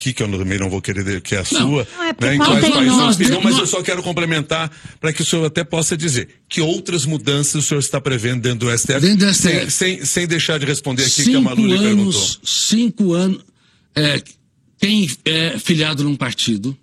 aqui, que eu também não vou querer que é a sua, não é né, em quais países nós opinião, mas eu só quero complementar para que o senhor até possa dizer que outras mudanças o senhor está prevendo dentro do STF, dentro do STF. Sem deixar de responder aqui que a Malu lhe perguntou. 5 anos, quem é filiado num partido,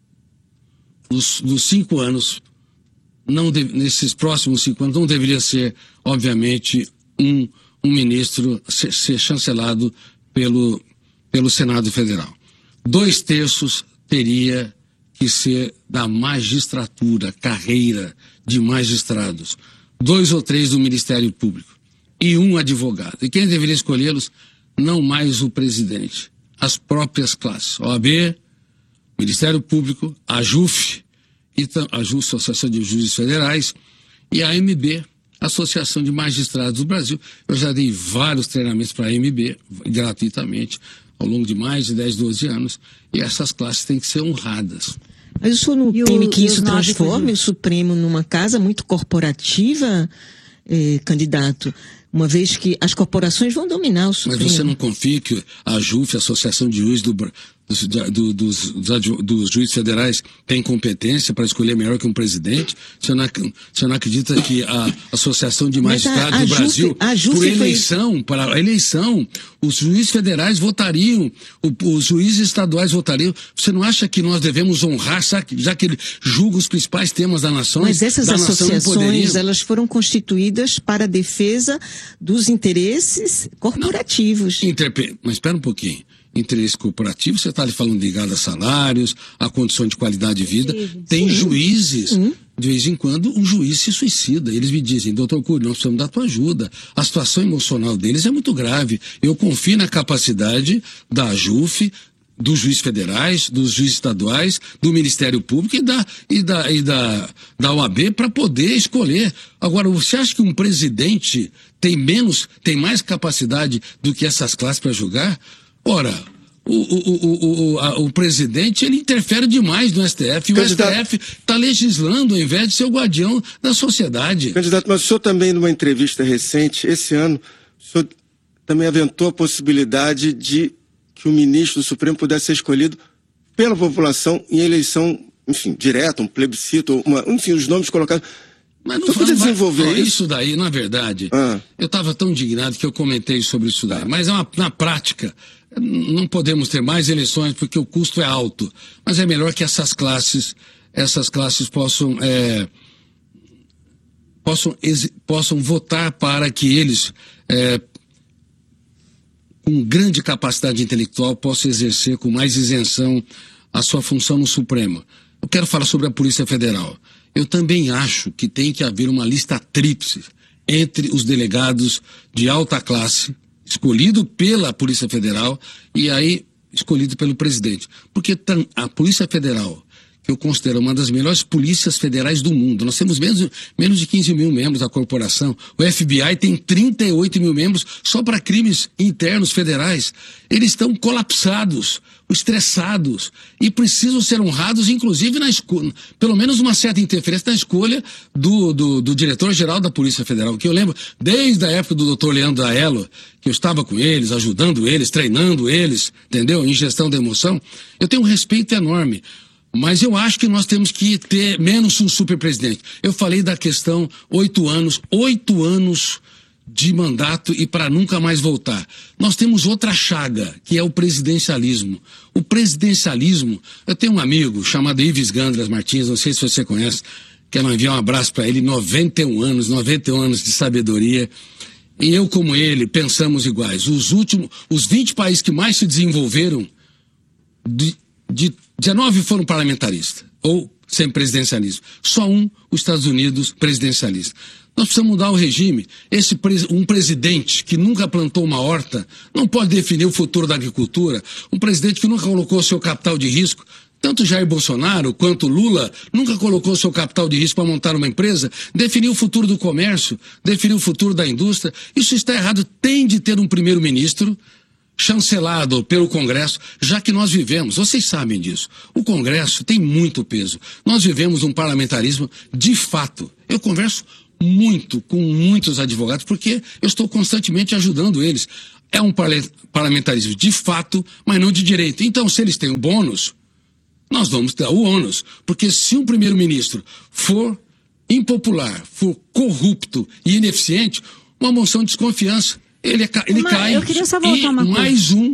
nos 5 anos, nesses próximos 5 anos, não deveria ser, obviamente, um ministro ser chancelado pelo Senado Federal. 2/3 teria que ser da magistratura, carreira de magistrados. 2 ou 3 do Ministério Público. E 1 advogado. E quem deveria escolhê-los? Não mais o presidente. As próprias classes. OAB, Ministério Público, a AJUF, a Associação de Juízes Federais, e a AMB, Associação de Magistrados do Brasil. Eu já dei vários treinamentos para a AMB, gratuitamente, ao longo de mais de 10, 12 anos, e essas classes têm que ser honradas. Mas o senhor não teme que isso transforme o Supremo numa casa muito corporativa, candidato? Uma vez que as corporações vão dominar o Supremo. Mas você não confia que a AJUF, a Associação de Juízes dos juízes federais, tem competência para escolher melhor que um presidente? Você não acredita que a Associação de Magistrados do Brasil, para a eleição, os juízes federais votariam, os juízes estaduais votariam? Você não acha que nós devemos honrar, já que ele julga os principais temas da nação? Mas essas associações, elas foram constituídas para a defesa dos interesses corporativos. Mas espera um pouquinho. Interesse corporativo, você está falando ligado a salários, a condição de qualidade de vida. Tem juízes, de vez em quando, um juiz se suicida. Eles me dizem, doutor Cury, nós precisamos da tua ajuda. A situação emocional deles é muito grave. Eu confio na capacidade da AJUF, dos juízes federais, dos juízes estaduais, do Ministério Público e da OAB para poder escolher. Agora, você acha que um presidente tem mais capacidade do que essas classes para julgar? Ora, o presidente, ele interfere demais no STF. E candidato, o STF está legislando ao invés de ser o guardião da sociedade. Candidato, mas o senhor também, numa entrevista recente, esse ano, o senhor também aventou a possibilidade de que o ministro do Supremo pudesse ser escolhido pela população em eleição, enfim, direta, um plebiscito, enfim, os nomes colocados. Mas não pode desenvolver isso daí, na verdade. Eu estava tão indignado que eu comentei sobre isso daí. Mas na prática, não podemos ter mais eleições porque o custo é alto. Mas é melhor que essas classes possam votar para que eles, com grande capacidade intelectual, possam exercer com mais isenção a sua função no Supremo. Eu quero falar sobre a Polícia Federal. Eu também acho que tem que haver uma lista tríplice entre os delegados de alta classe, escolhido pela Polícia Federal, e aí escolhido pelo presidente. Porque a Polícia Federal, que eu considero uma das melhores polícias federais do mundo, nós temos menos de 15 mil membros da corporação, o FBI tem 38 mil membros só para crimes internos federais. Eles estão colapsados, estressados, e precisam ser honrados, inclusive pelo menos uma certa interferência na escolha do diretor-geral da Polícia Federal, que eu lembro desde a época do doutor Leandro Aello, que eu estava com eles, ajudando eles, treinando eles, entendeu? Em gestão da emoção. Eu tenho um respeito enorme. Mas eu acho que nós temos que ter menos um superpresidente. Eu falei da questão 8 anos de mandato e para nunca mais voltar. Nós temos outra chaga, que é o presidencialismo. O presidencialismo, eu tenho um amigo chamado Ives Gandras Martins, não sei se você conhece, quero enviar um abraço para ele, 91 anos de sabedoria. E eu, como ele, pensamos iguais. Os 20 países que mais se desenvolveram, 19 foram parlamentaristas, ou sem presidencialismo. Só os Estados Unidos, presidencialista. Nós precisamos mudar o regime. Um presidente que nunca plantou uma horta não pode definir o futuro da agricultura. Um presidente que nunca colocou seu capital de risco. Tanto Jair Bolsonaro quanto Lula nunca colocou seu capital de risco para montar uma empresa, definir o futuro do comércio, definir o futuro da indústria. Isso está errado. Tem de ter um primeiro-ministro chancelado pelo Congresso, já que nós vivemos, vocês sabem disso, o Congresso tem muito peso. Nós vivemos um parlamentarismo de fato. Eu converso muito com muitos advogados, porque eu estou constantemente ajudando eles. é um parlamentarismo de fato, mas não de direito. Então, se eles têm o bônus, nós vamos dar o ônus. Porque se um primeiro-ministro for impopular, for corrupto e ineficiente, uma moção de desconfiança, ele cai. Eu queria só voltar uma coisa.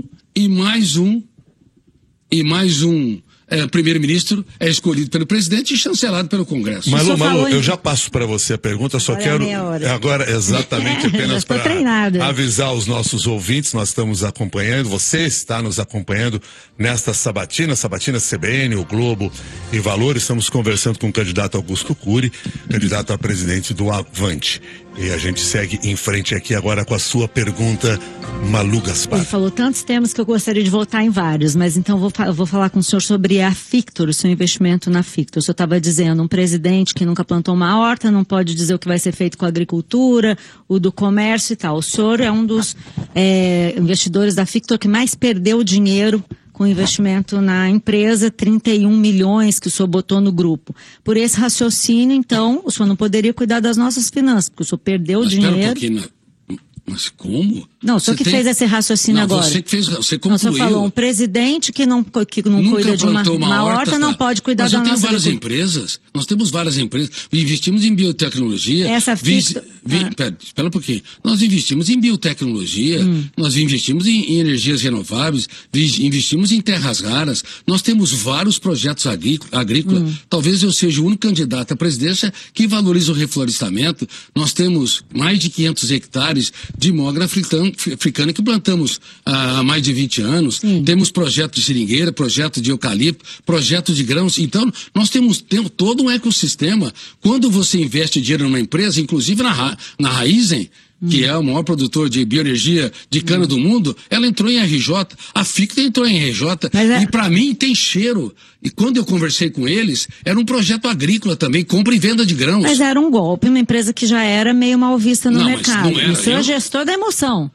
Mais um primeiro-ministro é escolhido pelo presidente e chancelado pelo Congresso. Malu, eu já passo para você a pergunta, só quero agora exatamente apenas para avisar os nossos ouvintes, nós estamos acompanhando, você está nos acompanhando nesta sabatina CBN, o Globo e Valor, estamos conversando com o candidato Augusto Cury, candidato a presidente do Avante. E a gente segue em frente aqui agora com a sua pergunta, Malu Gaspar. Ele falou tantos temas que eu gostaria de voltar em vários, mas então eu vou falar com o senhor sobre a Fictor, o seu investimento na Fictor. O senhor estava dizendo, um presidente que nunca plantou uma horta não pode dizer o que vai ser feito com a agricultura, o do comércio e tal. O senhor é um dos investidores da Fictor que mais perdeu dinheiro com investimento na empresa, 31 milhões que o senhor botou no grupo. Por esse raciocínio, então, o senhor não poderia cuidar das nossas finanças, porque o senhor perdeu dinheiro. Mas como? Não, o senhor que fez esse raciocínio agora. Você que fez, você concluiu. O senhor falou, um presidente que não cuida de uma horta não pode cuidar da nossa agricultura. Mas eu tenho várias empresas, nós temos várias empresas, investimos em biotecnologia. Espera um pouquinho. Nós investimos em biotecnologia, nós investimos em energias renováveis, investimos em terras raras, nós temos vários projetos agrícolas. Talvez eu seja o único candidato à presidência que valoriza o reflorestamento. Nós temos mais de 500 hectares de mogra africana que plantamos há mais de 20 anos. Temos projeto de seringueira, projeto de eucalipto, projeto de grãos. Então, nós temos todo um ecossistema. Quando você investe dinheiro numa empresa, inclusive na Raizen, que é o maior produtor de bioenergia de cana do mundo, ela entrou em RJ, a Fictor entrou em RJ, e para mim tem cheiro. E quando eu conversei com eles, era um projeto agrícola também, compra e venda de grãos. Mas era um golpe, uma empresa que já era meio mal vista no mercado. Não era, o senhor é gestor da emoção.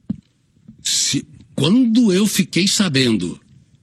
Quando eu fiquei sabendo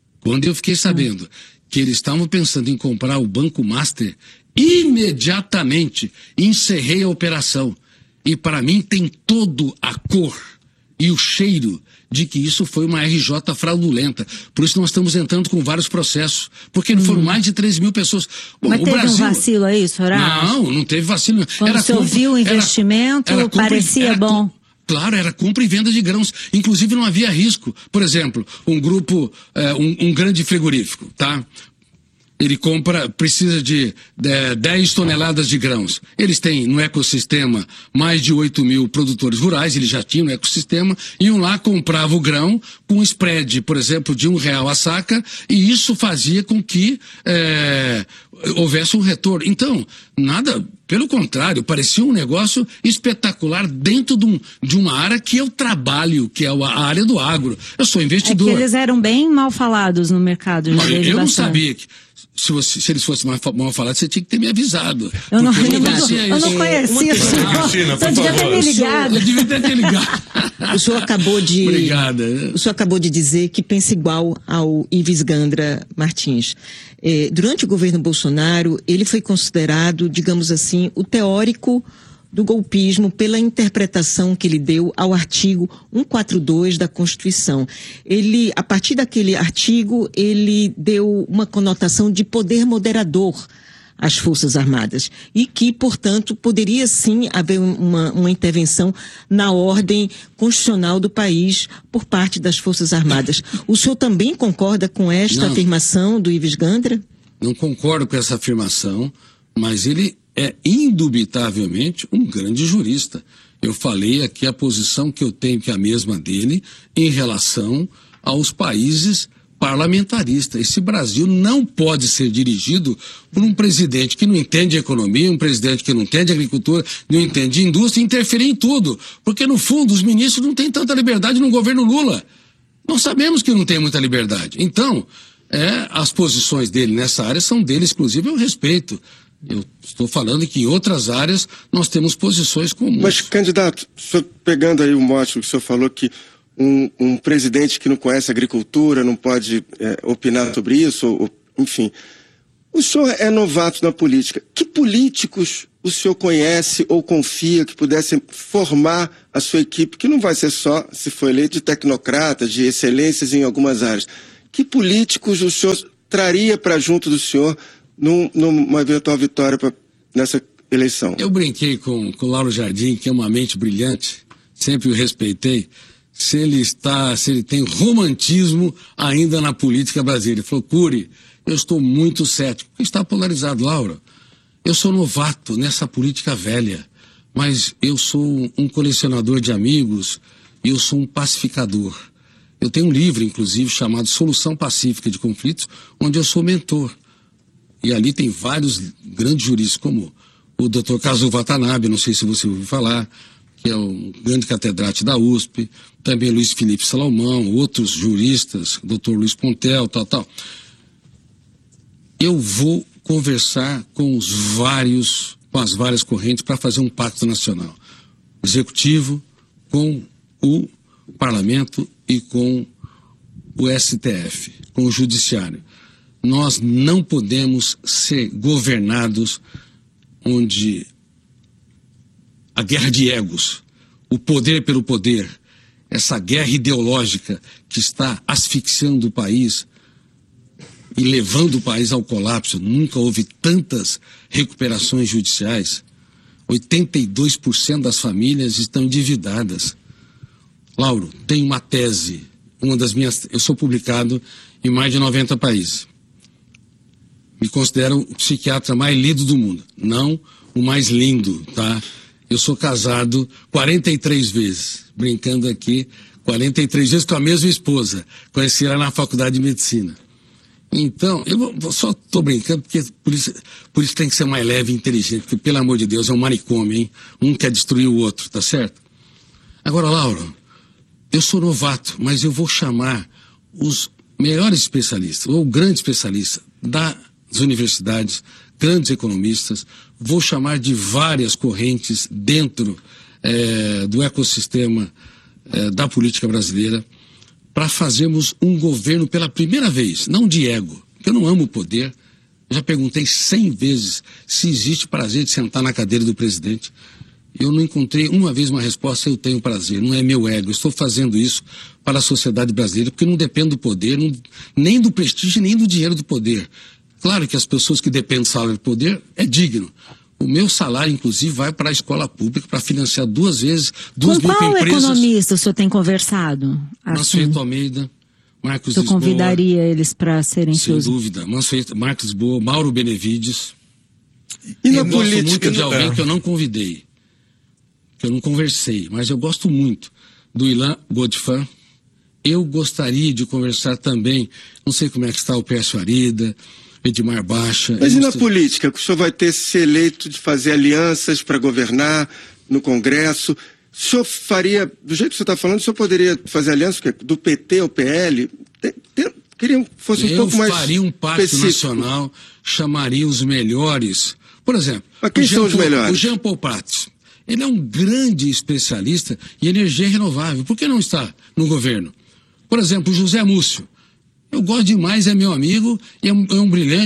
que eles estavam pensando em comprar o Banco Master, imediatamente encerrei a operação. E para mim tem todo a cor e o cheiro de que isso foi uma RJ fraudulenta. Por isso nós estamos entrando com vários processos. Porque foram mais de 3 mil pessoas. Bom, mas teve um vacilo aí, senhor? Não teve vacilo. Quando o senhor viu o investimento, parecia bom. Claro, era compra e venda de grãos. Inclusive não havia risco. Por exemplo, um grupo, um grande frigorífico, tá? Ele precisa de 10 toneladas de grãos. Eles têm no ecossistema mais de 8 mil produtores rurais, eles já tinham no ecossistema, iam lá, comprava o grão com um spread, por exemplo, de R$1 a saca, e isso fazia com que houvesse um retorno. Então, pelo contrário, parecia um negócio espetacular dentto de uma área que eu trabalho, que é a área do agro. Eu sou investidor. É que eles eram bem mal falados no mercado. Eu não sabia que... Se eles fossem mal falados, você tinha que ter me avisado. Eu não conhecia. Eu devia ter me ligado. Eu devia ter me ligado. O senhor acabou de dizer que pensa igual ao Ives Gandra Martins. Durante o governo Bolsonaro, ele foi considerado, digamos assim, o teórico do golpismo pela interpretação que ele deu ao artigo 142 da Constituição. A partir daquele artigo, ele deu uma conotação de poder moderador às Forças Armadas e que, portanto, poderia sim haver uma intervenção na ordem constitucional do país por parte das Forças Armadas. O senhor também concorda com esta afirmação do Ives Gandra? Não concordo com essa afirmação, mas ele é indubitavelmente um grande jurista. Eu falei aqui a posição que eu tenho, que é a mesma dele, em relação aos países parlamentaristas. Esse Brasil não pode ser dirigido por um presidente que não entende economia, um presidente que não entende agricultura, não entende indústria, interferir em tudo. Porque, no fundo, os ministros não têm tanta liberdade no governo Lula. Nós sabemos que não tem muita liberdade. Então, as posições dele nessa área são dele, exclusive, eu respeito. Eu estou falando que em outras áreas nós temos posições comuns. Mas, candidato, pegando aí o mote que o senhor falou que um presidente que não conhece agricultura não pode opinar sobre isso, enfim. O senhor é novato na política. Que políticos o senhor conhece ou confia que pudesse formar a sua equipe, que não vai ser só, se for eleito, de tecnocratas, de excelências em algumas áreas? Que políticos o senhor traria para junto do senhor numa eventual vitória nessa eleição? Eu brinquei com o Lauro Jardim, que é uma mente brilhante, sempre o respeitei, se ele tem romantismo ainda na política brasileira. Ele falou: Cury, eu estou muito cético. Está polarizado, Lauro. Eu sou novato nessa política velha, mas eu sou um colecionador de amigos e eu sou um pacificador. Eu tenho um livro, inclusive, chamado Solução Pacífica de Conflitos, onde eu sou mentor. E ali tem vários grandes juristas, como o Dr. Kazuo Watanabe, não sei se você ouviu falar, que é um grande catedrático da USP, também Luiz Felipe Salomão, outros juristas, Dr. Luiz Pontel, tal. Eu vou conversar com as várias correntes para fazer um pacto nacional. Executivo, com o Parlamento e com o STF, com o Judiciário. Nós não podemos ser governados onde a guerra de egos, o poder pelo poder, essa guerra ideológica que está asfixiando o país e levando o país ao colapso. Nunca houve tantas recuperações judiciais. 82% das famílias estão endividadas. Lauro, tem uma tese, eu sou publicado em mais de 90 países. Me considero o psiquiatra mais lido do mundo, não o mais lindo, tá? Eu sou casado 43 vezes, brincando aqui, 43 vezes com a mesma esposa. Conheci ela na faculdade de medicina. Então, eu só estou brincando, porque por isso tem que ser mais leve e inteligente, porque, pelo amor de Deus, é um manicômio, hein? Um quer destruir o outro, tá certo? Agora, Lauro, eu sou novato, mas eu vou chamar os melhores especialistas, ou grandes especialistas das universidades, grandes economistas, vou chamar de várias correntes dentro do ecossistema da política brasileira, para fazermos um governo pela primeira vez, não de ego, porque eu não amo o poder. Eu já perguntei 100 vezes se existe prazer de sentar na cadeira do presidente. Eu não encontrei uma vez uma resposta: eu tenho prazer, não é meu ego. Eu estou fazendo isso para a sociedade brasileira, porque não depende do poder, nem do prestígio, nem do dinheiro do poder. Claro que as pessoas que dependem do salário do poder é digno. O meu salário, inclusive, vai para a escola pública para financiar 2 vezes 2 mil empresas. Com qual economista o senhor tem conversado? Mansueto Almeida, Marcos Lisboa. Eu convidaria eles para serem seus... Sem dúvida. Marcos Lisboa, Mauro Benevides. E na eu política? Gosto muito de alguém que eu não convidei, que eu não conversei, mas eu gosto muito do Ilan Godfan. Eu gostaria de conversar também, não sei como é que está o Pércio Arida, Edmar Baixa. Mas e na política? O senhor vai ter se eleito de fazer alianças para governar no Congresso? O senhor faria, do jeito que você está falando, o senhor poderia fazer aliança do PT ao PL? Queria que fosse um pouco mais Eu faria um pacto nacional, chamaria os melhores. Por exemplo, quem são os melhores? O Jean Paul Prats. Ele é um grande especialista em energia renovável. Por que não está no governo? Por exemplo, o José Múcio. Eu gosto demais, é meu amigo e é um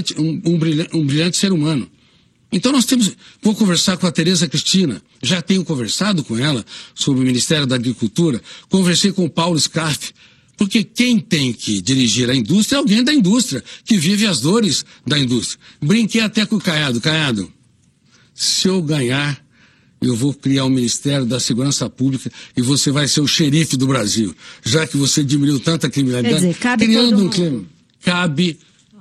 brilhante ser humano. Então vou conversar com a Tereza Cristina, já tenho conversado com ela sobre o Ministério da Agricultura, conversei com o Paulo Scaff, porque quem tem que dirigir a indústria é alguém da indústria, que vive as dores da indústria. Brinquei até com o Caiado. Caiado, se eu ganhar, eu vou criar o Ministério da Segurança Pública e você vai ser o xerife do Brasil, já que você diminuiu tanta criminalidade. Quer dizer, cabe criando todo um clima. Cabe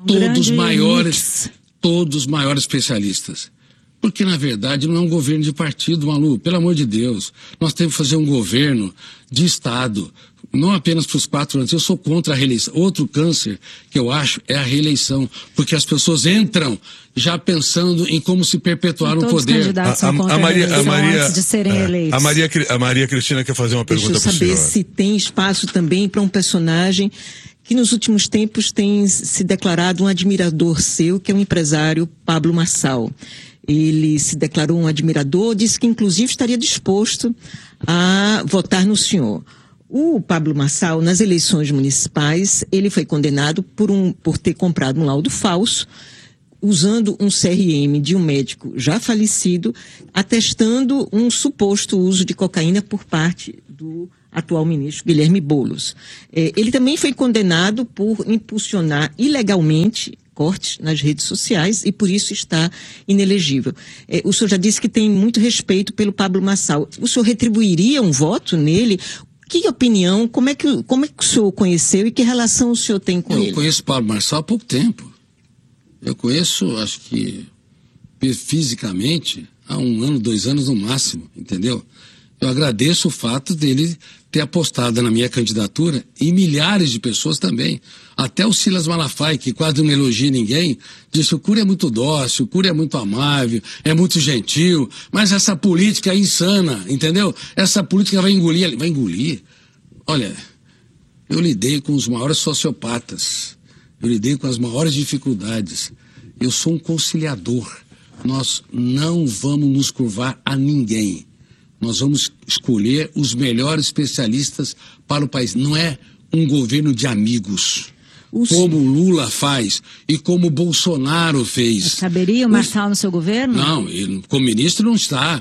todos os maiores especialistas. Porque, na verdade, não é um governo de partido, Malu, pelo amor de Deus. Nós temos que fazer um governo de Estado, não apenas para os 4 anos. Eu sou contra a reeleição. Outro câncer que eu acho é a reeleição, porque as pessoas entram já pensando em como se perpetuar no poder. Antes de serem eleitos. A Maria Cristina quer fazer uma pergunta para o senhor. Deixa eu saber se tem espaço também para um personagem que nos últimos tempos tem se declarado um admirador seu, que é o empresário Pablo Marçal. Ele se declarou um admirador, disse que inclusive estaria disposto a votar no senhor. O Pablo Marçal, nas eleições municipais, ele foi condenado por ter comprado um laudo falso. usando um CRM de um médico já falecido, atestando um suposto uso de cocaína por parte do atual ministro Guilherme Boulos. Ele também foi condenado por impulsionar ilegalmente cortes nas redes sociais e por isso está inelegível. O senhor já disse que tem muito respeito pelo Pablo Marçal. O senhor retribuiria um voto nele? Que opinião, como é que o senhor conheceu e que relação o senhor tem com ele? Eu conheço o Pablo Marçal há pouco tempo. Eu conheço, acho que fisicamente, há 1 ano, 2 anos no máximo, entendeu? Eu agradeço o fato dele ter apostado na minha candidatura e milhares de pessoas também. Até o Silas Malafaia, que quase não elogia ninguém, disse: o Cury é muito dócil, o Cury é muito amável, é muito gentil, mas essa política é insana, entendeu? Essa política vai engolir. Vai engolir? Olha, eu lidei com os maiores sociopatas, eu lidei com as maiores dificuldades. Eu sou um conciliador. Nós não vamos nos curvar a ninguém. Nós vamos escolher os melhores especialistas para o país. Não é um governo de amigos, como o Lula faz e como o Bolsonaro fez. Mas caberia o Marçal no seu governo? Não, ele, como ministro não está,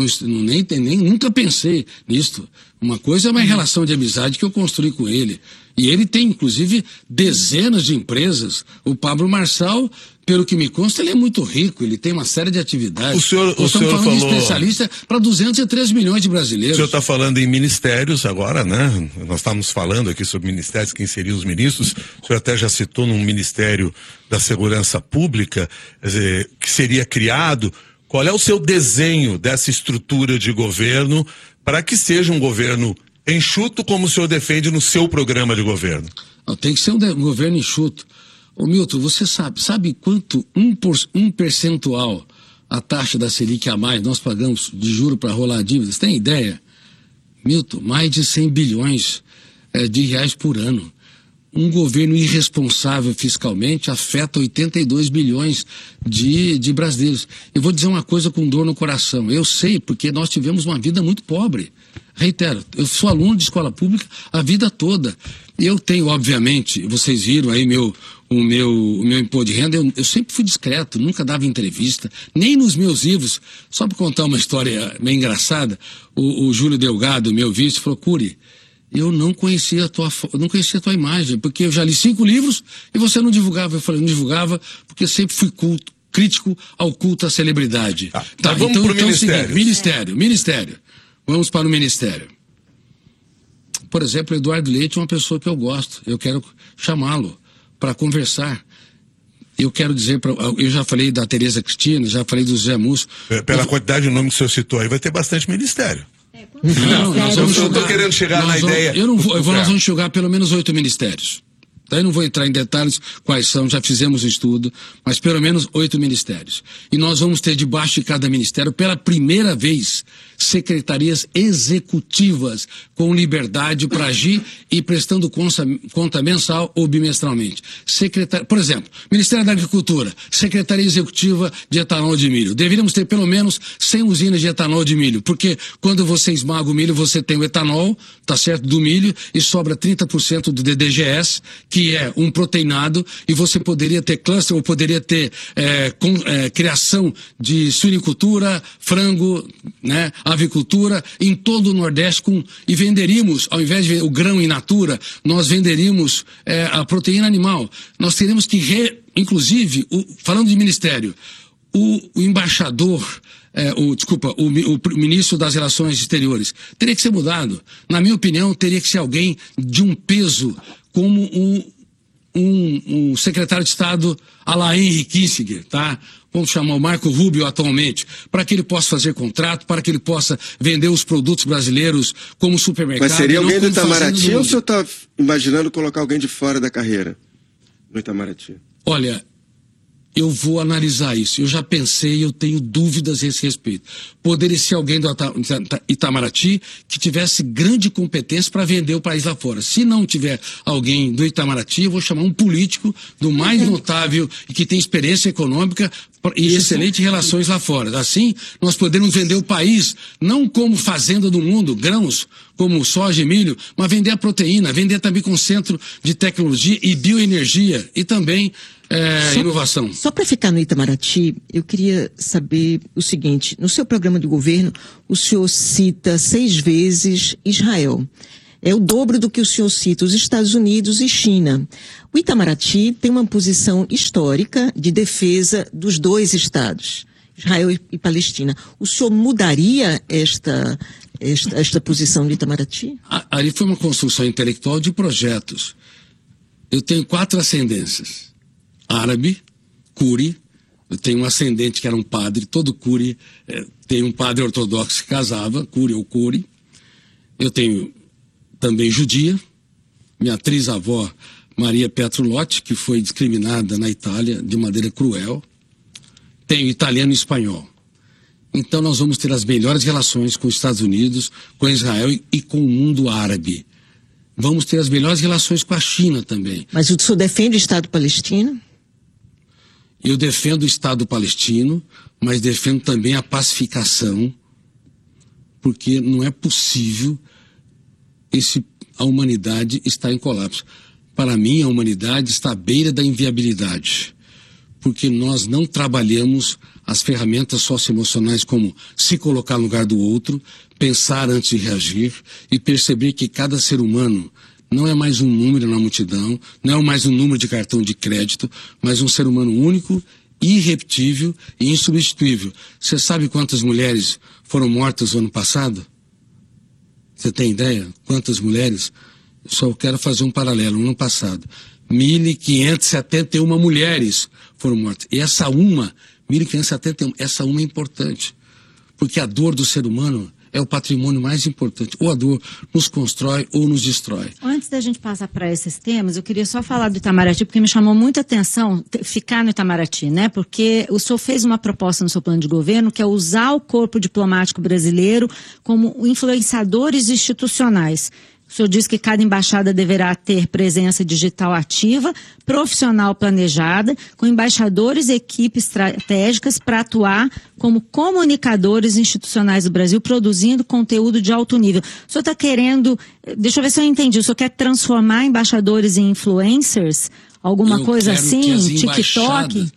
nem nunca pensei nisso. Uma coisa é uma relação de amizade que eu construí com ele. E ele tem, inclusive, dezenas de empresas. O Pablo Marçal, pelo que me consta, ele é muito rico, ele tem uma série de atividades. Estamos falando de especialista para 203 milhões de brasileiros. O senhor está falando em ministérios agora, né? Nós estamos falando aqui sobre ministérios, quem seriam os ministros. O senhor até já citou num Ministério da Segurança Pública, quer dizer, que seria criado. Qual é o seu desenho dessa estrutura de governo para que seja um governo enxuto, como o senhor defende no seu programa de governo? Tem que ser um governo enxuto. Ô Milton, você sabe quanto um percentual a taxa da Selic a mais nós pagamos de juro para rolar dívidas? Tem ideia? Milton, mais de 100 bilhões de reais por ano. Um governo irresponsável fiscalmente afeta 82 bilhões de brasileiros. Eu vou dizer uma coisa com dor no coração. Eu sei, porque nós tivemos uma vida muito pobre. Reitero, eu sou aluno de escola pública a vida toda. Eu tenho, obviamente, vocês viram aí o meu imposto de renda, eu sempre fui discreto, nunca dava entrevista, nem nos meus livros. Só para contar uma história meio engraçada, o Júlio Delgado, meu vice, falou: Cury, eu não conhecia a tua imagem, porque eu já li 5 livros e você não divulgava. Eu falei: não divulgava porque eu sempre fui crítico ao culto à celebridade. Tá, vamos para o ministério. Ministério. Vamos para o ministério. Por exemplo, o Eduardo Leite é uma pessoa que eu gosto. Eu quero chamá-lo para conversar. Eu quero dizer, eu já falei da Tereza Cristina, já falei do Zé Múcio. Pela quantidade de nome que o senhor citou aí, vai ter bastante ministério. Não, eu estou querendo chegar na ideia. Nós vamos jogar pelo menos 8 ministérios. Daí não vou entrar em detalhes quais são, já fizemos um estudo, mas pelo menos 8 ministérios. E nós vamos ter debaixo de cada ministério, pela primeira vez, secretarias executivas com liberdade para agir e prestando conta mensal ou bimestralmente. Por exemplo, Ministério da Agricultura, Secretaria Executiva de Etanol de Milho. Deveríamos ter pelo menos 100 usinas de etanol de milho, porque quando você esmaga o milho, você tem o etanol, tá certo, do milho, e sobra 30% do DDGS, que é um proteinado, e você poderia ter cluster, ou poderia ter criação de suinicultura, frango, né, avicultura, em todo o Nordeste, e venderíamos, ao invés de o grão in natura, nós venderíamos a proteína animal. Nós teríamos que, inclusive, falando de ministério, o embaixador, o ministro das Relações Exteriores, teria que ser mudado. Na minha opinião, teria que ser alguém de um peso como um secretário de Estado à la Henry Kissinger, tá? Vamos chamar o Marco Rubio atualmente, para que ele possa fazer contrato, para que ele possa vender os produtos brasileiros como supermercado. Mas seria alguém do Itamaraty ou o senhor está imaginando colocar alguém de fora da carreira no Itamaraty? Olha, eu vou analisar isso. Eu já pensei, eu tenho dúvidas a esse respeito. Poderia ser alguém do Itamaraty que tivesse grande competência para vender o país lá fora. Se não tiver alguém do Itamaraty, eu vou chamar um político do mais notável e que tem experiência econômica e excelentes relações lá fora. Assim, nós poderemos vender o país, não como fazenda do mundo, grãos, como soja e milho, mas vender a proteína, vender também com centro de tecnologia e bioenergia, e também inovação. Só para ficar no Itamaraty, eu queria saber o seguinte: no seu programa de governo, o senhor cita 6 vezes Israel. É o dobro do que o senhor cita os Estados Unidos e China. O Itamaraty tem uma posição histórica de defesa dos 2 estados, Israel e Palestina. O senhor mudaria esta posição do Itamaraty? Ali foi uma construção intelectual de projetos. Eu tenho 4 ascendências. Árabe, Curi. Eu tenho um ascendente que era um padre. Todo Curi tem um padre ortodoxo que casava, Curi ou Curi. Eu tenho também judia. Minha trisavó, Maria Petrulotti, que foi discriminada na Itália de maneira cruel. Tenho italiano e espanhol. Então nós vamos ter as melhores relações com os Estados Unidos, com Israel e com o mundo árabe. Vamos ter as melhores relações com a China também. Mas o senhor defende o Estado palestino? Eu defendo o Estado palestino, mas defendo também a pacificação, porque não é possível a humanidade estar em colapso. Para mim, a humanidade está à beira da inviabilidade, porque nós não trabalhamos as ferramentas socioemocionais como se colocar no lugar do outro, pensar antes de reagir e perceber que cada ser humano não é mais um número na multidão, não é mais um número de cartão de crédito, mas um ser humano único, irrepetível e insubstituível. Você sabe quantas mulheres foram mortas no ano passado? Você tem ideia? Quantas mulheres? Só quero fazer um paralelo. No ano passado, 1.571 mulheres foram mortas. E essa uma, 1.571, essa uma é importante. Porque a dor do ser humano é o patrimônio mais importante. Ou a dor nos constrói ou nos destrói. Antes da gente passar para esses temas, eu queria só falar do Itamaraty, porque me chamou muita atenção ficar no Itamaraty, né? Porque o senhor fez uma proposta no seu plano de governo, que é usar o corpo diplomático brasileiro como influenciadores institucionais. O senhor diz que cada embaixada deverá ter presença digital ativa, profissional planejada, com embaixadores e equipes estratégicas para atuar como comunicadores institucionais do Brasil, produzindo conteúdo de alto nível. O senhor está querendo, deixa eu ver se eu entendi, o senhor quer transformar embaixadores em influencers? Alguma coisa assim? TikTok?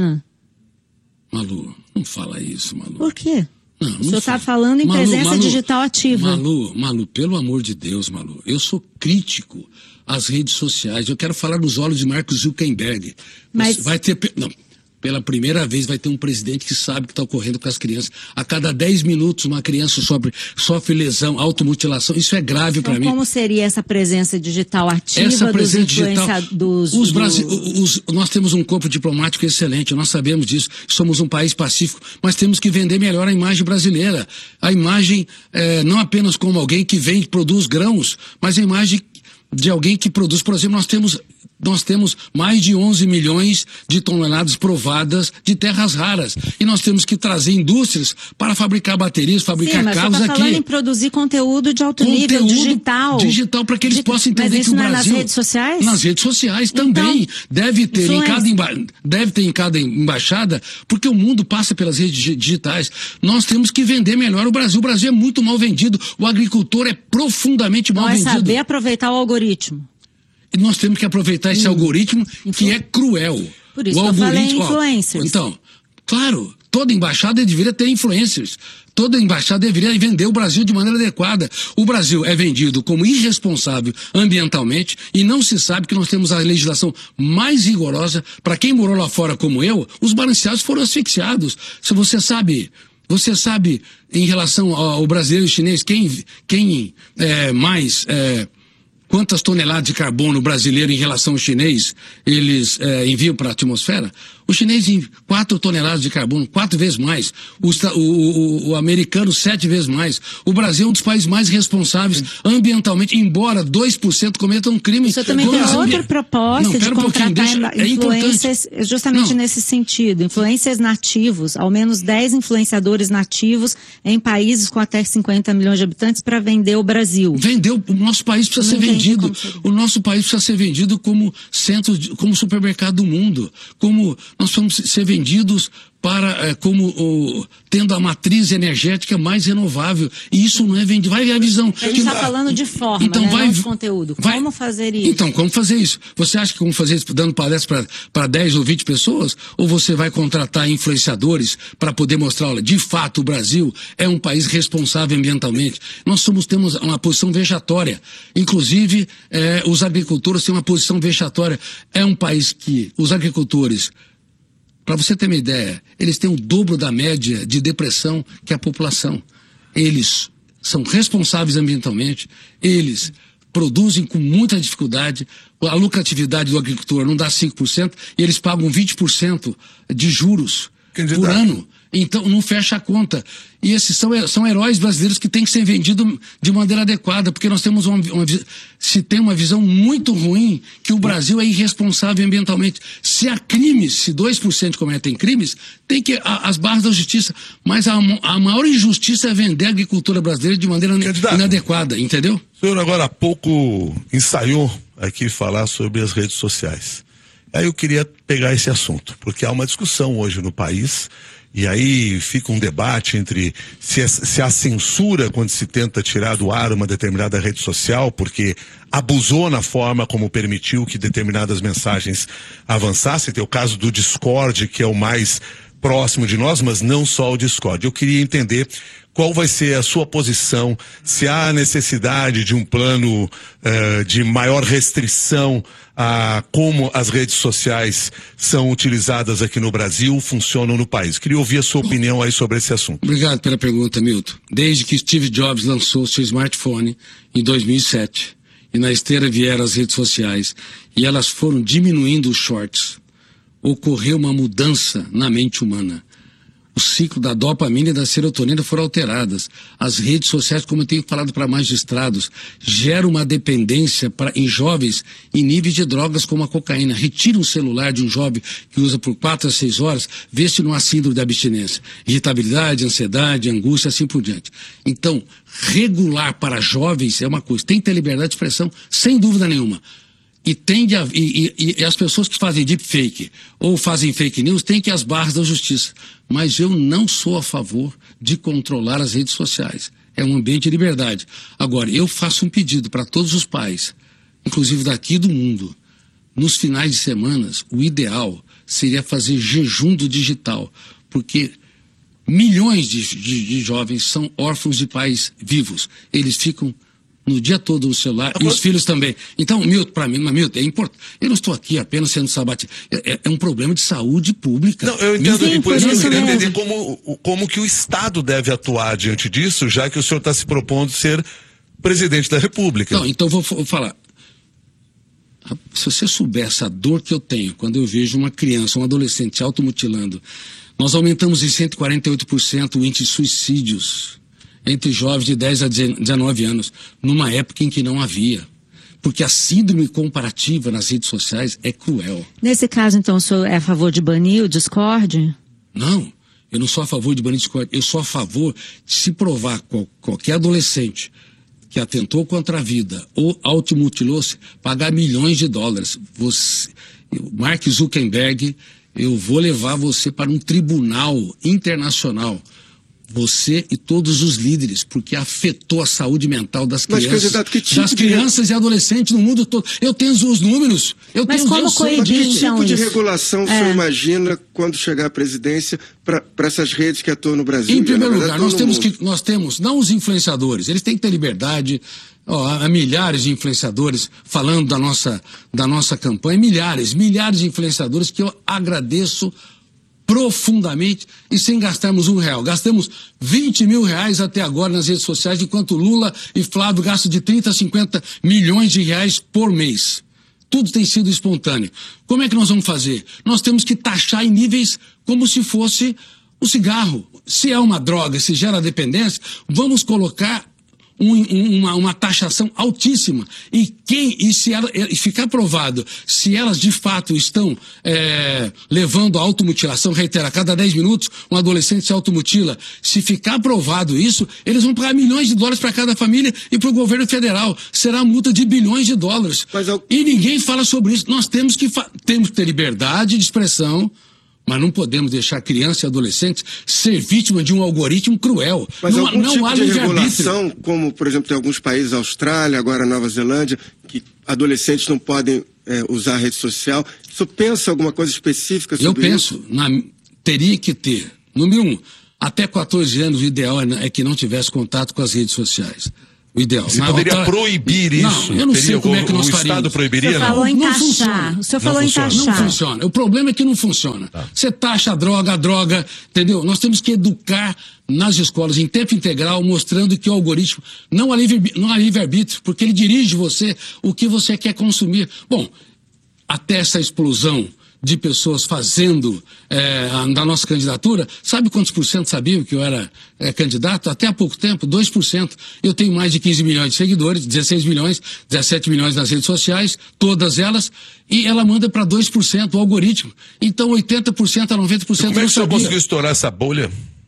Malu, não fala isso, Malu. Por quê? Não, o senhor está falando em presença digital ativa. Malu, pelo amor de Deus, Malu, eu sou crítico às redes sociais. Eu quero falar nos olhos de Mark Zuckerberg. Mas vai ter... Não. Pela primeira vez vai ter um presidente que sabe o que está ocorrendo com as crianças. A cada 10 minutos uma criança sofre lesão, automutilação. Isso é grave para mim. Como seria essa presença digital ativa dos influenciadores? Nós temos um corpo diplomático excelente, nós sabemos disso. Somos um país pacífico, mas temos que vender melhor a imagem brasileira. A imagem não apenas como alguém que vende, produz grãos, mas a imagem de alguém que produz. Por exemplo, nós temos mais de 11 milhões de toneladas provadas de terras raras. E nós temos que trazer indústrias para fabricar baterias, fabricar carros aqui. Mas falando em produzir conteúdo de alto nível, digital. Digital, para que eles possam entender que o Brasil... Mas isso não é nas redes sociais? Nas redes sociais também. Então, deve ter em cada embaixada, porque o mundo passa pelas redes digitais. Nós temos que vender melhor o Brasil. O Brasil é muito mal vendido. O agricultor é profundamente mal vendido. Não é saber aproveitar o algoritmo. E nós temos que aproveitar esse algoritmo que é cruel. Por isso que eu falei influencers. Então, claro, toda embaixada deveria ter influencers. Toda embaixada deveria vender o Brasil de maneira adequada. O Brasil é vendido como irresponsável ambientalmente e não se sabe que nós temos a legislação mais rigorosa. Para quem morou lá fora como eu, os balanceados foram asfixiados. Se você sabe em relação ao brasileiro e chinês, quem mais... Quantas toneladas de carbono brasileiro em relação ao chinês eles enviam para a atmosfera? O chinês em 4 toneladas de carbono, 4 vezes mais. O americano, 7 vezes mais. O Brasil é um dos países mais responsáveis ambientalmente, embora 2% cometam um crime. Isso também tem outra proposta de contratar influências justamente nesse sentido. Influências nativos, ao menos 10 influenciadores nativos em países com até 50 milhões de habitantes para vender o Brasil. O nosso país precisa ser vendido. O nosso país precisa ser vendido como como supermercado do mundo. Como nós vamos ser vendidos para tendo a matriz energética mais renovável. E isso não é vendido. Vai ver a visão. A gente está falando de forma, então, não de conteúdo. Como fazer isso? Então, como fazer isso? Você acha que como fazer isso dando palestra para 10 ou 20 pessoas? Ou você vai contratar influenciadores para poder mostrar, olha, de fato o Brasil é um país responsável ambientalmente. Nós temos uma posição vexatória. Inclusive, os agricultores têm uma posição vexatória. É um país que os agricultores, para você ter uma ideia, eles têm o dobro da média de depressão que a população. Eles são responsáveis ambientalmente, eles produzem com muita dificuldade, a lucratividade do agricultor não dá 5%, e eles pagam 20% de juros por ano. Então não fecha a conta. E esses são heróis brasileiros que têm que ser vendidos de maneira adequada, porque nós temos se tem uma visão muito ruim que o Brasil é irresponsável ambientalmente. Se há crimes, se 2% cometem crimes, tem que as barras da justiça. Mas a maior injustiça é vender a agricultura brasileira de maneira inadequada, entendeu? O senhor agora há pouco ensaiou aqui falar sobre as redes sociais. Aí eu queria pegar esse assunto, porque há uma discussão hoje no país. E aí fica um debate entre se há censura quando se tenta tirar do ar uma determinada rede social, porque abusou na forma como permitiu que determinadas mensagens avançassem. Tem o caso do Discord, que é o mais próximo de nós, mas não só o Discord. Eu queria entender qual vai ser a sua posição, se há necessidade de um plano de maior restrição a como as redes sociais são utilizadas aqui no Brasil, funcionam no país. Queria ouvir a sua opinião aí sobre esse assunto. Obrigado pela pergunta, Milton. Desde que Steve Jobs lançou seu smartphone em 2007, e na esteira vieram as redes sociais, e elas foram diminuindo os shorts, ocorreu uma mudança na mente humana. O ciclo da dopamina e da serotonina foram alteradas. As redes sociais, como eu tenho falado para magistrados, geram uma dependência em jovens em níveis de drogas como a cocaína. Retira um celular de um jovem que usa por 4 a 6 horas, vê se não há síndrome de abstinência. Irritabilidade, ansiedade, angústia, assim por diante. Então, regular para jovens é uma coisa. Tem que ter liberdade de expressão, sem dúvida nenhuma. E as pessoas que fazem deepfake ou fazem fake news têm que ir às barras da justiça. Mas eu não sou a favor de controlar as redes sociais. É um ambiente de liberdade. Agora, eu faço um pedido para todos os pais, inclusive daqui do mundo. Nos finais de semana, o ideal seria fazer jejum do digital, porque milhões de jovens são órfãos de pais vivos. Eles ficam no dia todo no celular, e os filhos também. Então, Milton, para mim, Milton, é importante. Eu não estou aqui apenas sendo sabatinado. É um problema de saúde pública. Não, eu entendo. Sim, por isso eu queria entender como que o Estado deve atuar diante disso, já que o senhor está se propondo ser presidente da República. Não, então vou falar. Se você soubesse a dor que eu tenho quando eu vejo uma criança, um adolescente se automutilando, nós aumentamos em 148% o índice de suicídios entre jovens de 10 a 19 anos, numa época em que não havia. Porque a síndrome comparativa nas redes sociais é cruel. Nesse caso, então, o senhor é a favor de banir o Discord? Não, eu não sou a favor de banir o Discord. Eu sou a favor de se provar qualquer adolescente que atentou contra a vida ou automutilou-se, pagar milhões de dólares. Mark Zuckerberg, eu vou levar você para um tribunal internacional. Você e todos os líderes, porque afetou a saúde mental das crianças e adolescentes no mundo todo. Eu tenho os números. Mas como coibir, que tipo de regulação o senhor imagina quando chegar à presidência para essas redes que atuam no Brasil? Em primeiro lugar, nós temos, não os influenciadores, eles têm que ter liberdade. Há milhares de influenciadores falando da nossa campanha, milhares de influenciadores que eu agradeço profundamente e sem gastarmos R$1. Gastamos R$20 mil até agora nas redes sociais, enquanto Lula e Flávio gastam de 30 a 50 milhões de reais por mês. Tudo tem sido espontâneo. Como é que nós vamos fazer? Nós temos que taxar em níveis como se fosse o cigarro. Se é uma droga, se gera dependência, vamos colocar uma taxação altíssima e se ficar provado se elas de fato estão levando a automutilação, reitera, a cada 10 minutos um adolescente se automutila, se ficar provado isso, eles vão pagar milhões de dólares para cada família e para o governo federal, será multa de bilhões de dólares. E ninguém fala sobre isso. Nós temos que ter liberdade de expressão, Mas não podemos deixar crianças e adolescentes ser vítimas de um algoritmo cruel. Mas não, algum tipo de regulação, como, por exemplo, tem alguns países, Austrália, agora Nova Zelândia, que adolescentes não podem usar a rede social. O senhor pensa alguma coisa específica sobre isso? Eu penso, teria que ter, número 1, até 14 anos o ideal é que não tivesse contato com as redes sociais. O ideal. Você poderia proibir isso? Não, eu não sei como é que nós faríamos. O Estado proibiria? O senhor falou em taxar. O senhor falou em taxar. Não funciona. O problema é que não funciona. Você taxa a droga, entendeu? Nós temos que educar nas escolas em tempo integral, mostrando que o algoritmo não há livre-arbítrio, porque ele dirige você o que você quer consumir. Bom, até essa explosão de pessoas fazendo da nossa candidatura, sabe quantos por cento sabiam que eu era candidato? Até há pouco tempo, 2%. Eu tenho mais de 15 milhões de seguidores, 16 milhões, 17 milhões nas redes sociais, todas elas, e ela manda para 2% o algoritmo. Então 80% a 90% não sabia. Como é que o senhor conseguiu estourar essa bolha?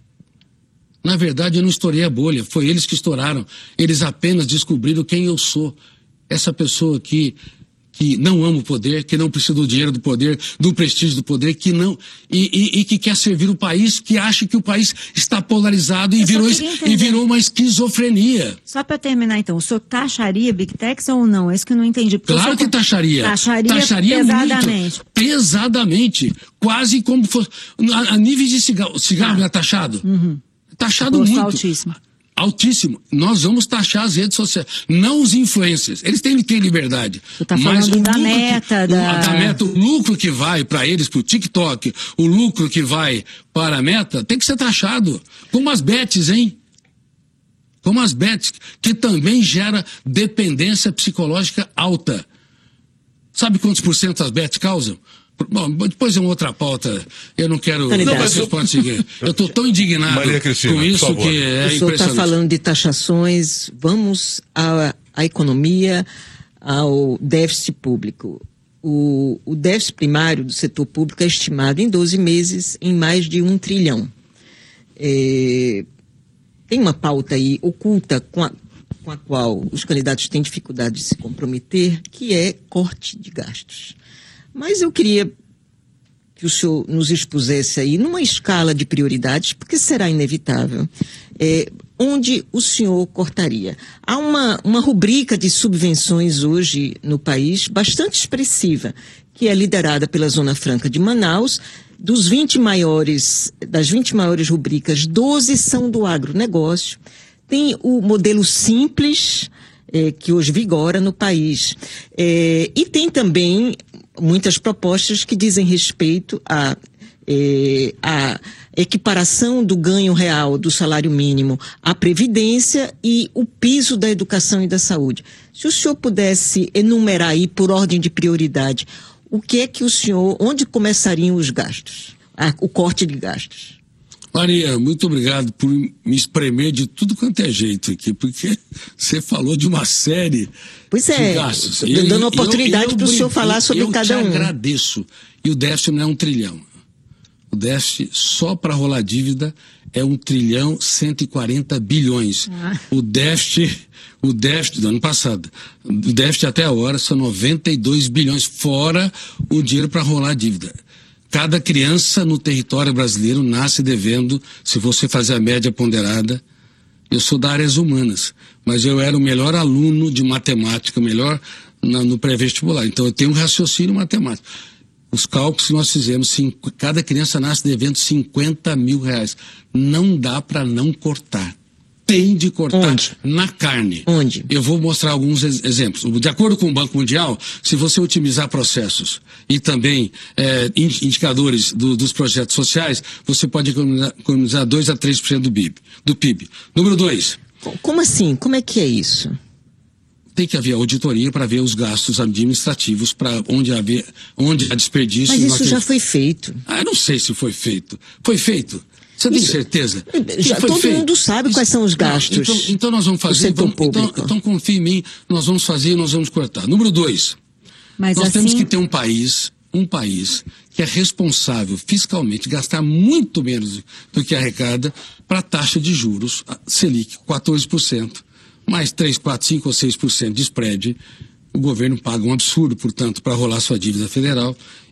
Na verdade, eu não estourei a bolha, foi eles que estouraram. Eles apenas descobriram quem eu sou. Essa pessoa que não ama o poder, que não precisa do dinheiro do poder, do prestígio do poder, que não e que quer servir o país, que acha que o país está polarizado e virou uma esquizofrenia. Só para terminar, então, o senhor taxaria Big Techs ou não? É isso que eu não entendi. Claro que taxaria. Taxaria pesadamente. Muito, pesadamente. Quase como fosse. A níveis de cigarro. Cigarro é taxado? Uhum. Taxado muito. Altíssimo. Altíssimo. Nós vamos taxar as redes sociais, não os influencers. Eles têm que ter liberdade. Você tá falando da Meta, da Meta, o lucro que vai para eles, para o TikTok, o lucro que vai para a Meta, tem que ser taxado. Como as bets, hein? Como as bets, que também gera dependência psicológica alta. Sabe quantos por cento as bets causam? Bom, depois é uma outra pauta. Eu não quero... Vocês podem seguir. Eu estou tão indignado com isso que é impressionante. O senhor está falando de taxações. Vamos à economia, ao déficit público. O déficit primário do setor público é estimado em 12 meses em mais de 1 trilhão. Tem uma pauta aí oculta com a qual os candidatos têm dificuldade de se comprometer, que é corte de gastos. Mas eu queria que o senhor nos expusesse aí, numa escala de prioridades, porque será inevitável, onde o senhor cortaria. Há uma rubrica de subvenções hoje no país bastante expressiva, que é liderada pela Zona Franca de Manaus. Das 20 maiores rubricas, 12 são do agronegócio. Tem o modelo simples, que hoje vigora no país. E tem também muitas propostas que dizem respeito à equiparação do ganho real do salário mínimo à previdência e o piso da educação e da saúde. Se o senhor pudesse enumerar aí por ordem de prioridade, o que é que onde começariam os gastos, o corte de gastos? Maria, muito obrigado por me espremer de tudo quanto é jeito aqui, porque você falou de uma série de gastos. Dando oportunidade para o senhor falar sobre cada um. Eu te agradeço. E o déficit não é 1 trilhão. O déficit, só para rolar dívida, é 1 trilhão 140 bilhões. O déficit do ano passado, o déficit até agora são 92 bilhões, fora o dinheiro para rolar dívida. Cada criança no território brasileiro nasce devendo, se você fazer a média ponderada. Eu sou da áreas humanas, mas eu era o melhor aluno de matemática, melhor no pré-vestibular. Então eu tenho um raciocínio matemático. Os cálculos que nós fizemos, cada criança nasce devendo 50 mil reais. Não dá para não cortar. Tem de cortar. Onde? Na carne. Onde? Eu vou mostrar alguns exemplos. De acordo com o Banco Mundial, se você otimizar processos e também indicadores dos projetos sociais, você pode economizar 2 a 3% do PIB. Número 2. Como assim? Como é que é isso? Tem que haver auditoria para ver os gastos administrativos, para onde há desperdício. Mas isso já foi feito. Eu não sei se foi feito. Foi feito? Você tem certeza? Todo mundo sabe quais são os gastos. Então nós vamos fazer. Então confie em mim, nós vamos fazer e nós vamos cortar. Número 2. Nós temos que ter um país que é responsável fiscalmente, gastar muito menos do que arrecada para a taxa de juros, Selic, 14%, mais 3, 4, 5 ou 6% de spread. O governo paga um absurdo, portanto, para rolar sua dívida federal.